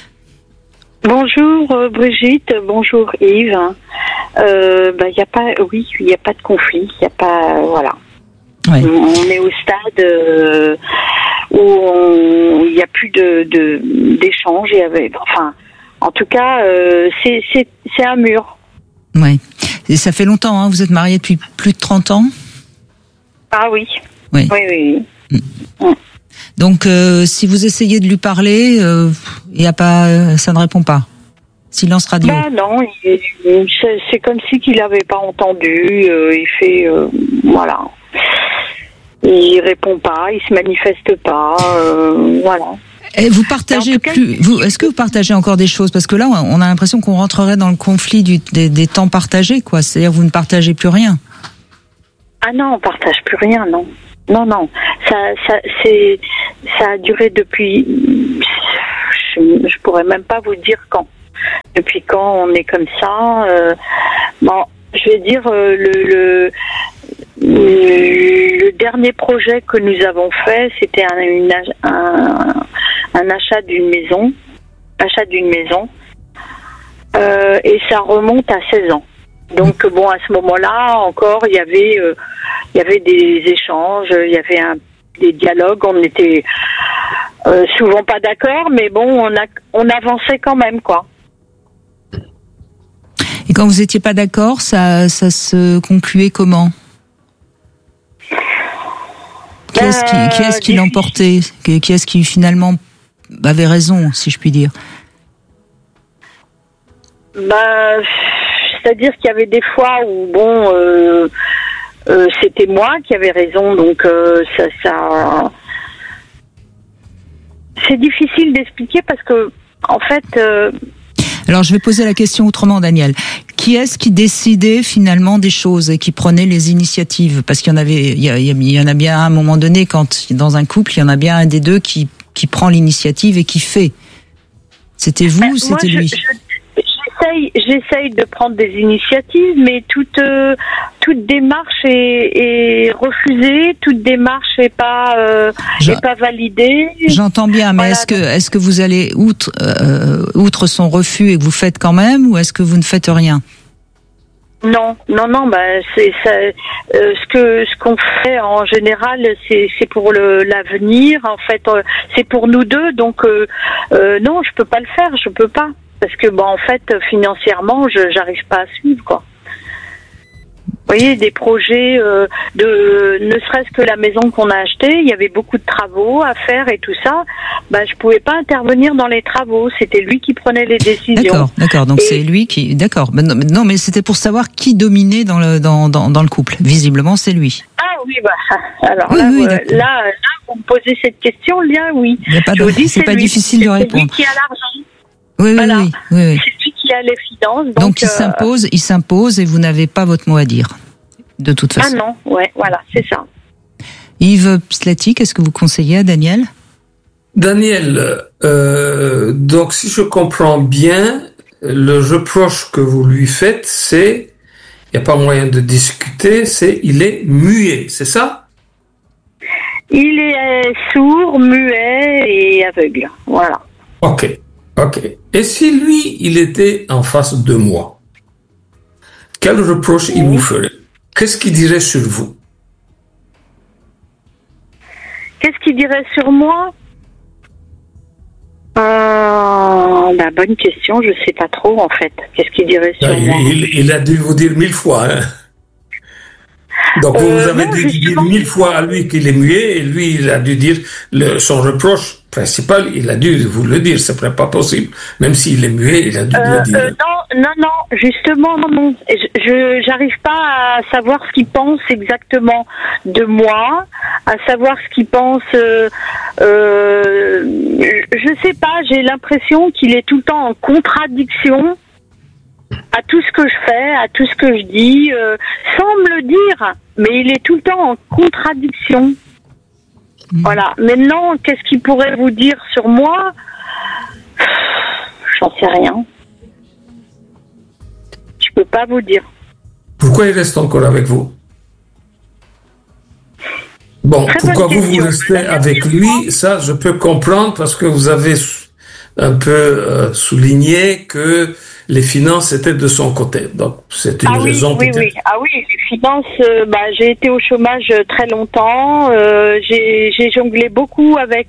Bonjour Brigitte, bonjour Yves. Il n'y a pas de conflit, il n'y a pas, voilà. Ouais. On est au stade où il n'y a plus d'échange. En tout cas, c'est un mur. Oui. Et ça fait longtemps, hein, vous êtes mariés depuis plus de 30 ans ? Ah oui. Oui. Oui. Donc, si vous essayez de lui parler, ça ne répond pas. Silence radio. Non, c'est comme si qu'il n'avait pas entendu. Il fait, voilà. Il répond pas, il se manifeste pas, voilà. Et vous partagez est-ce que vous partagez encore des choses? Parce que là, on a l'impression qu'on rentrerait dans le conflit des temps partagés, quoi. C'est-à-dire, vous ne partagez plus rien. Ah non, on partage plus rien, non. Non. Ça a duré depuis. Je pourrais même pas vous dire quand. Depuis quand on est comme ça. Bon, je vais dire le dernier projet que nous avons fait, c'était un achat d'une maison. Et ça remonte à 16 ans. Donc bon, à ce moment-là, encore, il y avait des échanges, il y avait des dialogues. On n'était souvent pas d'accord, mais bon, on avançait quand même, quoi. Et quand vous étiez pas d'accord, ça se concluait comment? Qui est-ce qui l'emportait? Qui est-ce qui finalement avait raison, si je puis dire? C'est-à-dire qu'il y avait des fois où c'était moi qui avais raison, donc ça c'est difficile d'expliquer parce que en fait. Alors je vais poser la question autrement, Daniel. Qui est-ce qui décidait finalement des choses et qui prenait les initiatives? Parce qu'il y en a bien à un moment donné, quand dans un couple, il y en a bien un des deux qui prend l'initiative et qui fait. C'était vous ou c'était lui? J'essaye de prendre des initiatives, mais toute démarche est refusée, toute démarche est pas validée. J'entends bien, mais voilà, est-ce que vous allez outre son refus et que vous faites quand même, ou est-ce que vous ne faites rien? Non, c'est ça. Ce qu'on fait en général, c'est pour l'avenir. En fait, c'est pour nous deux. Donc non, je peux pas le faire. Je peux pas. Parce que en fait, financièrement, j'arrive pas à suivre, quoi. Vous voyez, des projets ne serait-ce que la maison qu'on a achetée, il y avait beaucoup de travaux à faire et tout ça. Je pouvais pas intervenir dans les travaux. C'était lui qui prenait les décisions. D'accord. Donc c'est lui qui. D'accord. Non, mais c'était pour savoir qui dominait dans le couple. Visiblement, c'est lui. Ah oui, alors oui, là, vous me posez cette question, là, oui. C'est pas difficile de répondre. C'est lui qui a l'argent. Oui. C'est lui qui a les finances. Donc il s'impose et vous n'avez pas votre mot à dire, de toute façon. Ah non, voilà, c'est ça. Yves Pslati, qu'est-ce que vous conseillez à Daniel? Daniel, donc si je comprends bien, le reproche que vous lui faites, c'est, il n'y a pas moyen de discuter, il est muet, c'est ça? Il est sourd, muet et aveugle, voilà. Ok. Et si lui, il était en face de moi, quel reproche il vous ferait? Qu'est-ce qu'il dirait sur vous? Qu'est-ce qu'il dirait sur moi? Bonne question, je sais pas trop en fait. Qu'est-ce qu'il dirait sur moi? Il a dû vous dire 1000 fois. Hein? Donc vous avez dû dire 1000 fois à lui qu'il est muet, et lui il a dû dire son reproche principal, il a dû vous le dire, c'est pas possible. Même s'il est muet, il a dû le dire. Non, justement, non. J'arrive pas à savoir ce qu'il pense exactement de moi, à savoir ce qu'il pense. Je sais pas, j'ai l'impression qu'il est tout le temps en contradiction à tout ce que je fais, à tout ce que je dis, sans me le dire, mais il est tout le temps en contradiction. Voilà. Maintenant, qu'est-ce qu'il pourrait vous dire sur moi? J'en sais rien. Je peux pas vous dire. Pourquoi il reste encore avec vous? Bon, pourquoi vous restez avec lui? Ça, je peux comprendre parce que vous avez un peu souligné que les finances étaient de son côté. Donc, c'est une raison peut-être. Oui. Ah oui, les finances, j'ai été au chômage très longtemps. J'ai jonglé beaucoup avec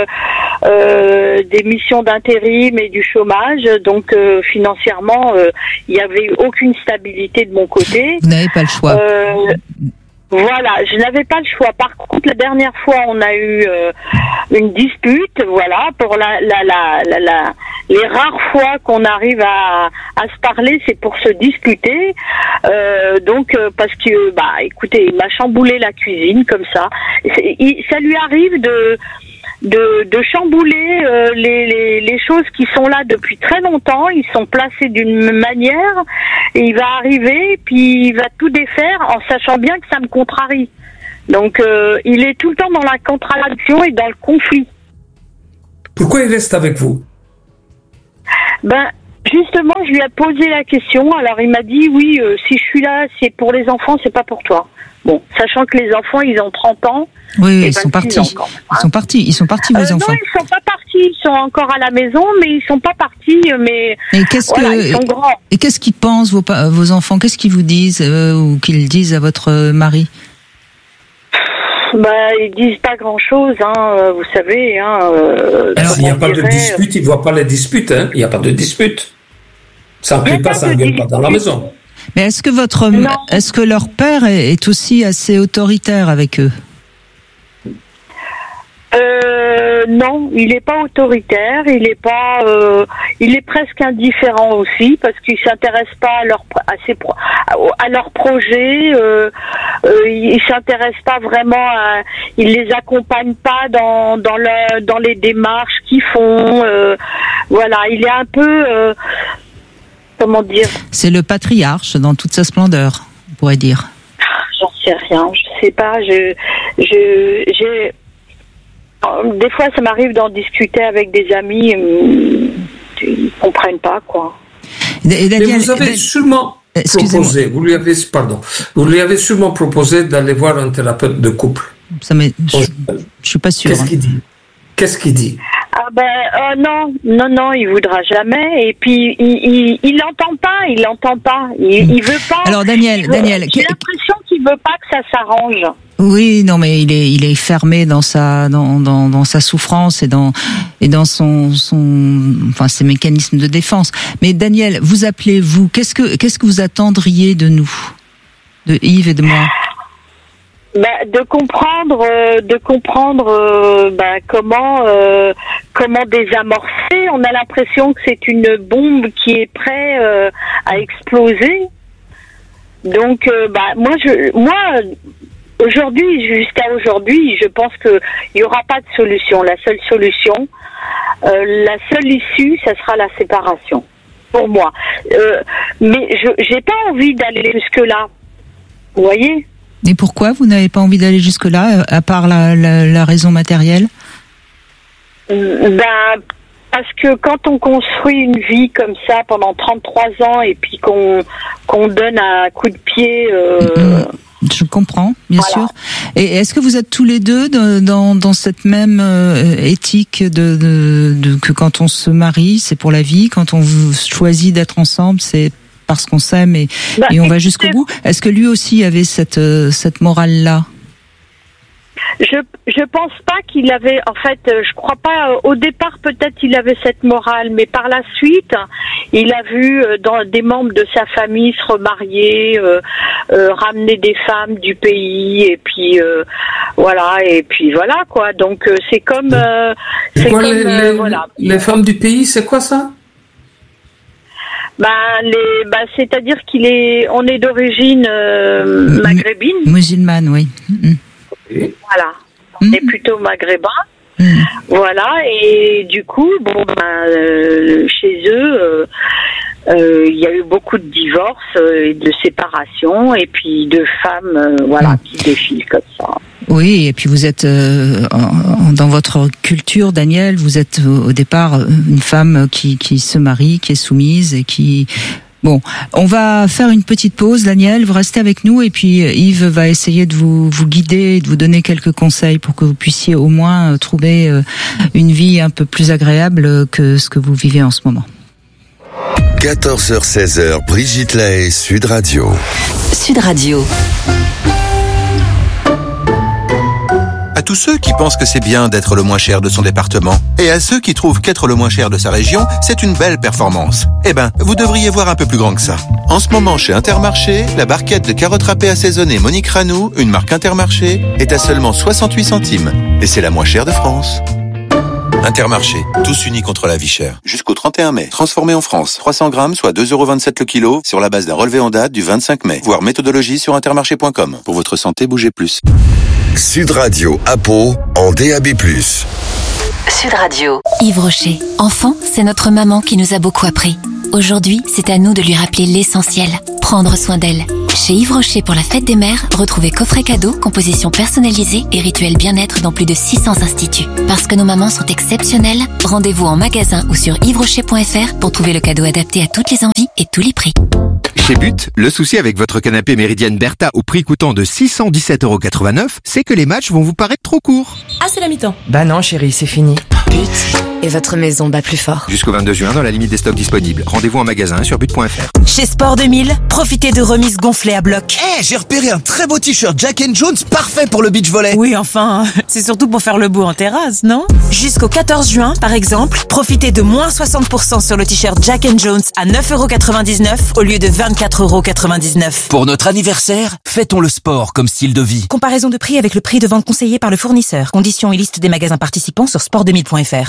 des missions d'intérim et du chômage. Donc, financièrement, il n'y avait aucune stabilité de mon côté. Vous n'avez pas le choix. Voilà, je n'avais pas le choix. Par contre, la dernière fois, on a eu une dispute, voilà, pour les rares fois qu'on arrive à se parler, c'est pour se disputer. Parce que, écoutez, il m'a chamboulé la cuisine comme ça. Ça lui arrive de chambouler les choses qui sont là depuis très longtemps. Ils sont placés d'une manière et il va arriver puis il va tout défaire en sachant bien que ça me contrarie. Donc il est tout le temps dans la contradiction et dans le conflit. Pourquoi il reste avec vous? Justement, je lui ai posé la question. Alors il m'a dit oui, si je suis là, c'est pour les enfants, c'est pas pour toi. Bon, sachant que les enfants, ils ont 30 ans. Oui, ils sont partis. Ils sont partis, vos enfants. Non, ils sont pas partis. Ils sont encore à la maison, mais ils sont pas partis. Mais ils sont grands. Et qu'est-ce qu'ils pensent, vos enfants? Qu'est-ce qu'ils vous disent ou qu'ils disent à votre mari? Ils disent pas grand-chose, vous savez. Alors, s'il n'y a pas de dispute, ils voient pas les disputes. Il n'y a pas de dispute. Ça ne crie pas, ça ne gueule pas dans la maison. Mais est-ce que leur père est aussi assez autoritaire avec eux? Non, il n'est pas autoritaire, il est presque indifférent aussi parce qu'il s'intéresse pas à leurs projets, il s'intéresse pas vraiment il les accompagne pas dans les démarches qu'ils font, il est un peu comment dire? C'est le patriarche dans toute sa splendeur, on pourrait dire. J'en sais rien, je sais pas, des fois, ça m'arrive d'en discuter avec des amis, ils comprennent pas, quoi. Mais vous avez sûrement proposé, vous lui avez sûrement proposé d'aller voir un thérapeute de couple. Je suis pas sûre. Qu'est-ce qu'il dit? Non, il voudra jamais. Et puis il l'entend pas. Il veut pas. Alors Daniel, j'ai l'impression qu'il veut pas que ça s'arrange. Oui, non, mais il est fermé dans sa souffrance et dans ses mécanismes de défense. Mais Daniel, vous appelez-vous, qu'est-ce que vous attendriez de nous, de Yves et de moi? De comprendre comment désamorcer. On a l'impression que c'est une bombe qui est prête à exploser. Donc moi aujourd'hui, jusqu'à aujourd'hui, je pense que il y aura pas de solution. La seule solution, la seule issue, ça sera la séparation pour moi. Mais j'ai pas envie d'aller jusque là. Vous voyez? Et pourquoi vous n'avez pas envie d'aller jusque-là, à part la raison matérielle? Parce que quand on construit une vie comme ça pendant 33 ans et puis qu'on donne un coup de pied... Je comprends, bien sûr. Et est-ce que vous êtes tous les deux dans cette même éthique que quand on se marie, c'est pour la vie, quand on choisit d'être ensemble, c'est parce qu'on s'aime et on va jusqu'au bout? Est-ce que lui aussi avait cette morale-là? Je pense pas qu'il avait, en fait, je crois pas, au départ peut-être il avait cette morale, mais par la suite, il a vu des membres de sa famille se remarier, ramener des femmes du pays, et puis voilà quoi. Donc c'est comme, les femmes du pays, c'est quoi ça? C'est-à-dire on est d'origine maghrébine. Musulmane, oui. Voilà, on est plutôt maghrébin. Voilà, et du coup, chez eux, il y a eu beaucoup de divorces et de séparations, et puis de femmes, qui défilent comme ça. Oui, et puis vous êtes dans votre culture, Daniel, vous êtes au départ une femme qui se marie, qui est soumise et qui Bon, on va faire une petite pause, Daniel, vous restez avec nous et puis Yves va essayer de vous guider, de vous donner quelques conseils pour que vous puissiez au moins trouver une vie un peu plus agréable que ce que vous vivez en ce moment. 14h-16h, Brigitte Lahaie, Sud Radio. Sud Radio. À tous ceux qui pensent que c'est bien d'être le moins cher de son département, et à ceux qui trouvent qu'être le moins cher de sa région, c'est une belle performance. Eh ben, vous devriez voir un peu plus grand que ça. En ce moment, chez Intermarché, la barquette de carottes râpées assaisonnées Monique Ranou, une marque Intermarché, est à seulement 68 centimes. Et c'est la moins chère de France. Intermarché, tous unis contre la vie chère. Jusqu'au 31 mai. Transformé en France. 300 grammes, soit 2,27€ le kilo, sur la base d'un relevé en date du 25 mai. Voir méthodologie sur intermarché.com. Pour votre santé, bougez plus. Sud Radio à Pau, en DAB+. Sud Radio. Yves Rocher. Enfant, c'est notre maman qui nous a beaucoup appris. Aujourd'hui, c'est à nous de lui rappeler l'essentiel. Prendre soin d'elle. Chez Yves Rocher pour la fête des mères, retrouvez coffret cadeau, composition personnalisée et rituel bien-être dans plus de 600 instituts. Parce que nos mamans sont exceptionnelles, rendez-vous en magasin ou sur yvesrocher.fr pour trouver le cadeau adapté à toutes les envies et tous les prix. Chez But, le souci avec votre canapé Méridienne Bertha au prix coûtant de 617,89€, c'est que les matchs vont vous paraître trop courts. Ah, c'est la mi-temps. Bah non, chérie, c'est fini. But. Et votre maison bat plus fort. Jusqu'au 22 juin dans la limite des stocks disponibles. Rendez-vous en magasin sur but.fr. Chez Sport 2000, profitez de remises gonflées à bloc. J'ai repéré un très beau t-shirt Jack & Jones parfait pour le beach volley. Oui, enfin, c'est surtout pour faire le beau en terrasse, non? Jusqu'au 14 juin, par exemple, profitez de moins 60% sur le t-shirt Jack & Jones à 9,99€ au lieu de 24,99€. Pour notre anniversaire, fêtons le sport comme style de vie. Comparaison de prix avec le prix de vente conseillé par le fournisseur. Conditions et liste des magasins participants sur sport2000.fr.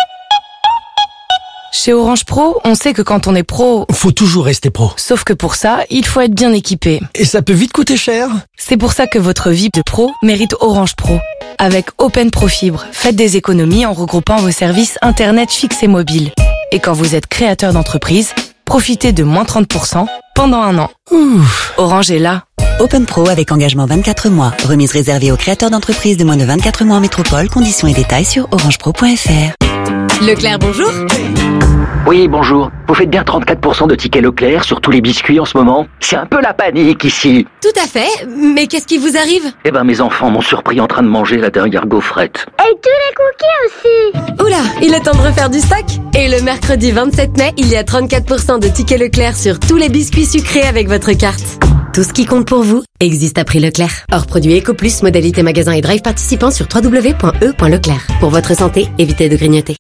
Chez Orange Pro, on sait que quand on est pro... Faut toujours rester pro. Sauf que pour ça, il faut être bien équipé. Et ça peut vite coûter cher. C'est pour ça que votre vie de pro mérite Orange Pro. Avec Open Pro Fibre, faites des économies en regroupant vos services Internet fixe et mobile. Et quand vous êtes créateur d'entreprise, profitez de moins 30% pendant 1 an. Ouf. Orange est là. Open Pro avec engagement 24 mois. Remise réservée aux créateurs d'entreprises de moins de 24 mois en métropole. Conditions et détails sur orangepro.fr. Leclerc, bonjour. Oui, bonjour. Vous faites bien 34% de tickets Leclerc sur tous les biscuits en ce moment? C'est un peu la panique ici. Tout à fait. Mais qu'est-ce qui vous arrive? Eh ben, mes enfants m'ont surpris en train de manger la dernière gaufrette. Et tous les cookies aussi. Oula, il est temps de refaire du stock. Et le mercredi 27 mai, il y a 34% de tickets Leclerc sur tous les biscuits sucrés avec votre carte. Tout ce qui compte pour vous existe à prix Leclerc. Hors produit EcoPlus, modalité magasin et drive participants sur www.e.leclerc. Pour votre santé, évitez de grignoter.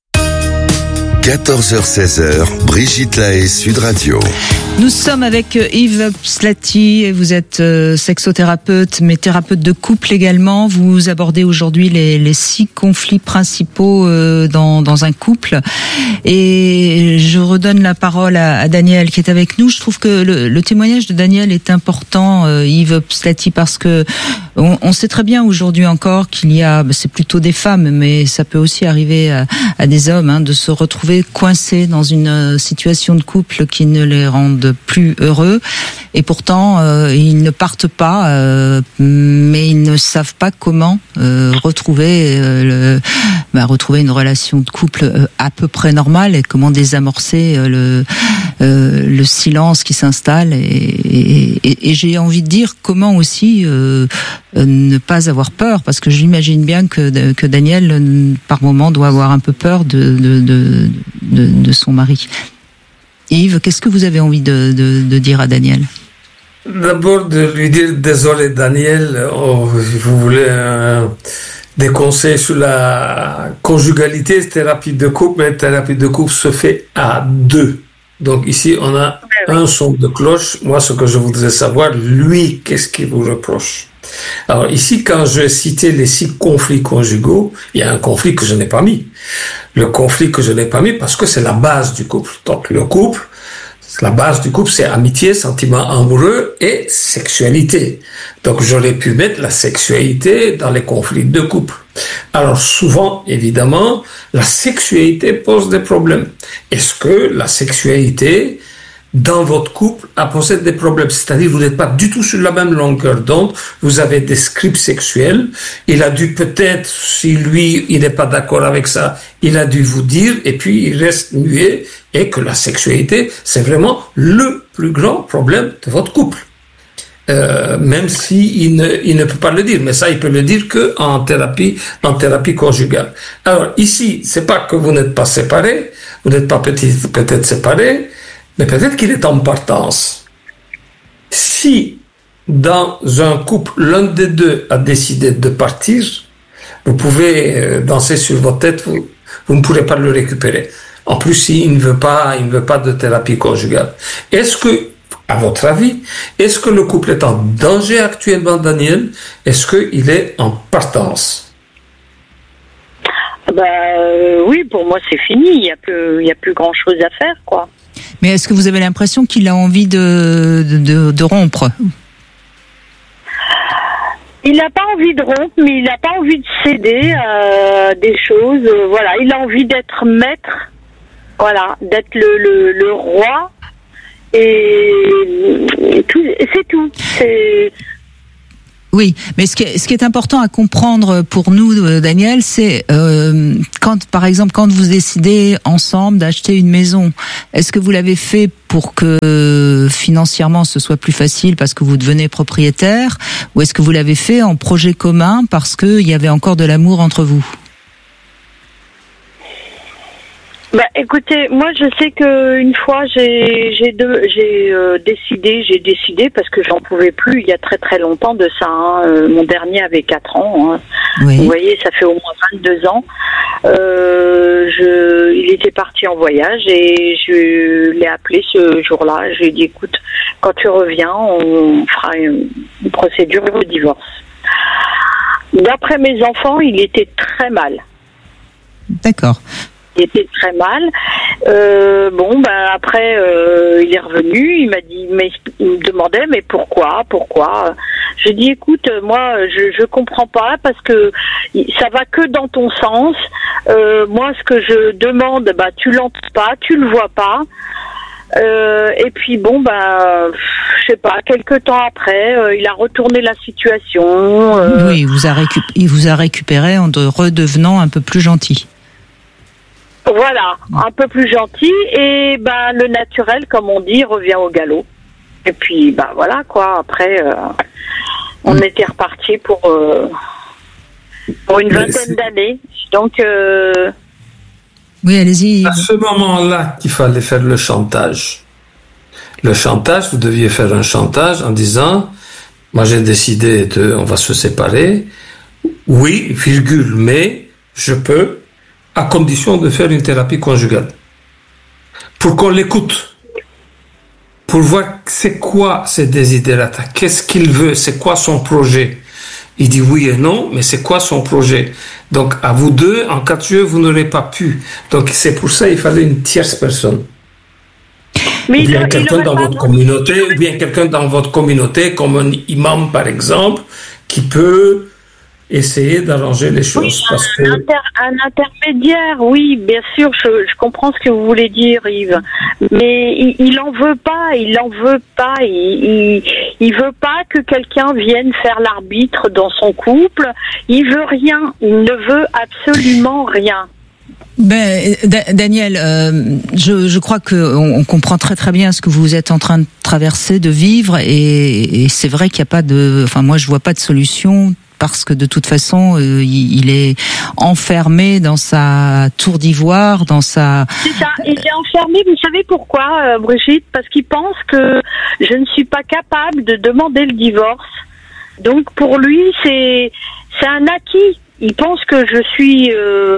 14h-16h, Brigitte Lahaie, Sud Radio. Nous sommes avec Yves Pslati et vous êtes sexothérapeute, mais thérapeute de couple également. Vous abordez aujourd'hui les 6 conflits principaux dans un couple. Et je redonne la parole à Daniel qui est avec nous. Je trouve que le témoignage de Daniel est important, Yves Pslati, parce que on sait très bien aujourd'hui encore qu'il y a, c'est plutôt des femmes, mais ça peut aussi arriver à des hommes, de se retrouver coincés dans une situation de couple qui ne les rende plus heureux, et pourtant ils ne partent pas, mais ils ne savent pas comment retrouver une relation de couple à peu près normale, et comment désamorcer le silence qui s'installe, et j'ai envie de dire comment aussi ne pas avoir peur, parce que j'imagine bien que Daniel par moment doit avoir un peu peur de son mari. Yves, qu'est-ce que vous avez envie de dire à Daniel? D'abord de lui dire désolé Daniel, vous voulez des conseils sur la conjugalité, thérapie de couple, mais thérapie de couple se fait à 2. Donc ici on a un son de cloche. Moi, ce que je voudrais savoir, lui, qu'est-ce qu'il vous reproche? Alors ici, quand je citais les 6 conflits conjugaux, il y a un conflit que je n'ai pas mis. Le conflit que je n'ai pas mis parce que c'est la base du couple. Donc le couple, la base du couple, c'est amitié, sentiment amoureux et sexualité. Donc j'aurais pu mettre la sexualité dans les conflits de couple. Alors souvent, évidemment, la sexualité pose des problèmes. Est-ce que la sexualité dans votre couple possède des problèmes? C'est-à-dire vous n'êtes pas du tout sur la même longueur d'onde, vous avez des scripts sexuels, il a dû peut-être, si lui il n'est pas d'accord avec ça, il a dû vous dire, et puis il reste muet, et que la sexualité, c'est vraiment le plus grand problème de votre couple. Même si il ne peut pas le dire, mais ça, il peut le dire que en thérapie conjugale. Alors, ici, c'est pas que vous n'êtes pas séparés, vous n'êtes pas peut-être séparés, mais peut-être qu'il est en partance. Si, dans un couple, l'un des deux a décidé de partir, vous pouvez danser sur votre tête, vous ne pourrez pas le récupérer. En plus, s'il ne veut pas de thérapie conjugale. Est-ce que, à votre avis, est-ce que le couple est en danger actuellement, Daniel? Est-ce qu'il est en partance? Oui, pour moi c'est fini. Il y a plus grand chose à faire, quoi. Mais est-ce que vous avez l'impression qu'il a envie de rompre? Il n'a pas envie de rompre, mais il n'a pas envie de céder à des choses. Voilà, il a envie d'être maître. Voilà, d'être le roi. Et tout, c'est tout. Oui, mais ce qui est important à comprendre pour nous, Daniel, c'est par exemple, quand vous décidez ensemble d'acheter une maison, est-ce que vous l'avez fait pour que financièrement ce soit plus facile parce que vous devenez propriétaire, ou est-ce que vous l'avez fait en projet commun parce qu'il y avait encore de l'amour entre vous? Écoutez, moi je sais que une fois j'ai décidé parce que j'en pouvais plus il y a très très longtemps de ça. Mon dernier avait 4 ans. Oui. Vous voyez, ça fait au moins 22 ans. Il était parti en voyage et je l'ai appelé ce jour-là. Je lui ai dit, écoute, quand tu reviens, on fera une procédure de divorce. D'après mes enfants, il était très mal. D'accord. Il était très mal. Après, il est revenu. Il m'a dit, il me demandait, mais pourquoi? Je dis, écoute, moi, je comprends pas parce que ça va que dans ton sens. Moi, ce que je demande, tu l'entends pas, tu le vois pas. Et puis je sais pas, quelques temps après, il a retourné la situation. Oui, il vous a récupéré en redevenant un peu plus gentil. Voilà, un peu plus gentil, et le naturel, comme on dit, revient au galop. Et puis voilà quoi. Après, on était reparti pour une vingtaine d'années. Donc oui, allez-y. À ce moment-là, qu'il fallait faire le chantage. Le chantage, vous deviez faire un chantage en disant, moi j'ai décidé on va se séparer. Oui, mais je peux, à condition de faire une thérapie conjugale. Pour qu'on l'écoute. Pour voir c'est quoi ses desiderata, qu'est-ce qu'il veut, c'est quoi son projet. Il dit oui et non, mais c'est quoi son projet? Donc, à vous deux, en cas de jeu, vous n'aurez pas pu. Donc, c'est pour ça qu'il fallait une tierce personne. Ou bien quelqu'un dans votre communauté, ou bien quelqu'un dans votre communauté, comme un imam, par exemple, qui peut essayer d'arranger les choses. Oui, un intermédiaire, oui, bien sûr, je comprends ce que vous voulez dire, Yves. Mais il en veut pas, il veut pas que quelqu'un vienne faire l'arbitre dans son couple. Il veut rien, il ne veut absolument rien. Daniel, je crois que on comprend très très bien ce que vous êtes en train de traverser, de vivre, et c'est vrai qu'il n'y a pas moi je vois pas de solution. Parce que de toute façon, il est enfermé dans sa tour d'ivoire, dans sa... C'est ça, il est enfermé, vous savez pourquoi, Brigitte? Parce qu'il pense que je ne suis pas capable de demander le divorce. Donc pour lui, c'est un acquis. Il pense que je suis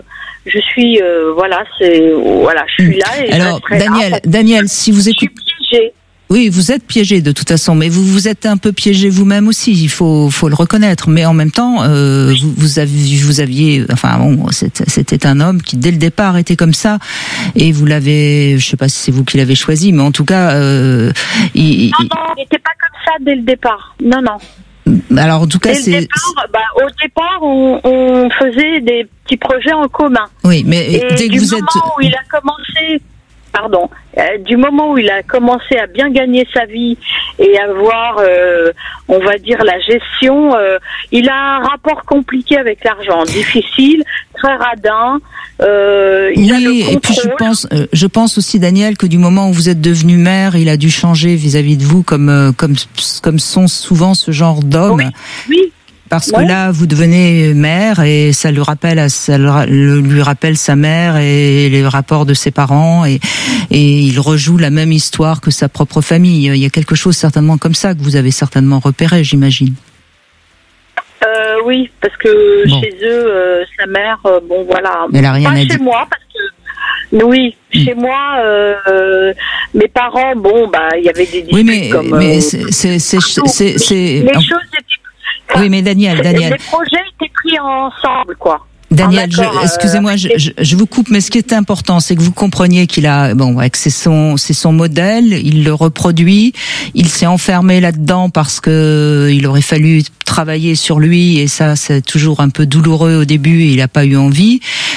là. Et alors, Daniel, si vous écoutez... Je suis piégée. Oui, vous êtes piégé de toute façon, mais vous êtes un peu piégé vous-même aussi. Il faut le reconnaître. Mais en même temps, vous aviez, c'était un homme qui dès le départ était comme ça, et vous l'avez, je sais pas si c'est vous qui l'avez choisi, mais en tout cas, il n'était pas comme ça dès le départ. Non. Alors en tout cas, au départ, on faisait des petits projets en commun. Oui, mais et dès que du vous moment où il a commencé. du moment où il a commencé à bien gagner sa vie et à voir, on va dire, la gestion, il a un rapport compliqué avec l'argent, difficile, très radin. Oui, et puis je pense aussi, Daniel, que du moment où vous êtes devenu mère, il a dû changer vis-à-vis de vous, comme sont souvent ce genre d'hommes. Oui. Parce que là, vous devenez mère et ça lui rappelle sa mère et les rapports de ses parents et il rejoue la même histoire que sa propre famille. Il y a quelque chose certainement comme ça que vous avez certainement repéré, j'imagine. Oui, parce que chez eux, sa mère, voilà. Elle a rien à dire. Chez moi, parce que chez moi, mes parents, il y avait des disputes. Oui, mais les choses étaient. Oui, mais Daniel. Les projets étaient pris ensemble, quoi. Daniel, excusez-moi, je vous coupe, mais ce qui est important, c'est que vous compreniez qu'il a, que c'est son modèle, il le reproduit, il s'est enfermé là-dedans parce que il aurait fallu travailler sur lui, et ça, c'est toujours un peu douloureux au début, et il n'a pas eu envie.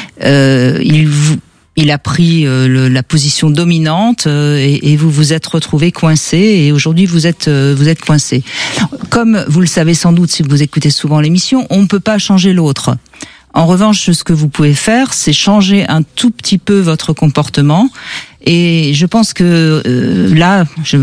Il a pris la position dominante et vous vous êtes retrouvé coincé, et aujourd'hui vous êtes coincé. Comme vous le savez sans doute si vous écoutez souvent l'émission, on ne peut pas changer l'autre. En revanche, ce que vous pouvez faire, c'est changer un tout petit peu votre comportement. Et je pense que là,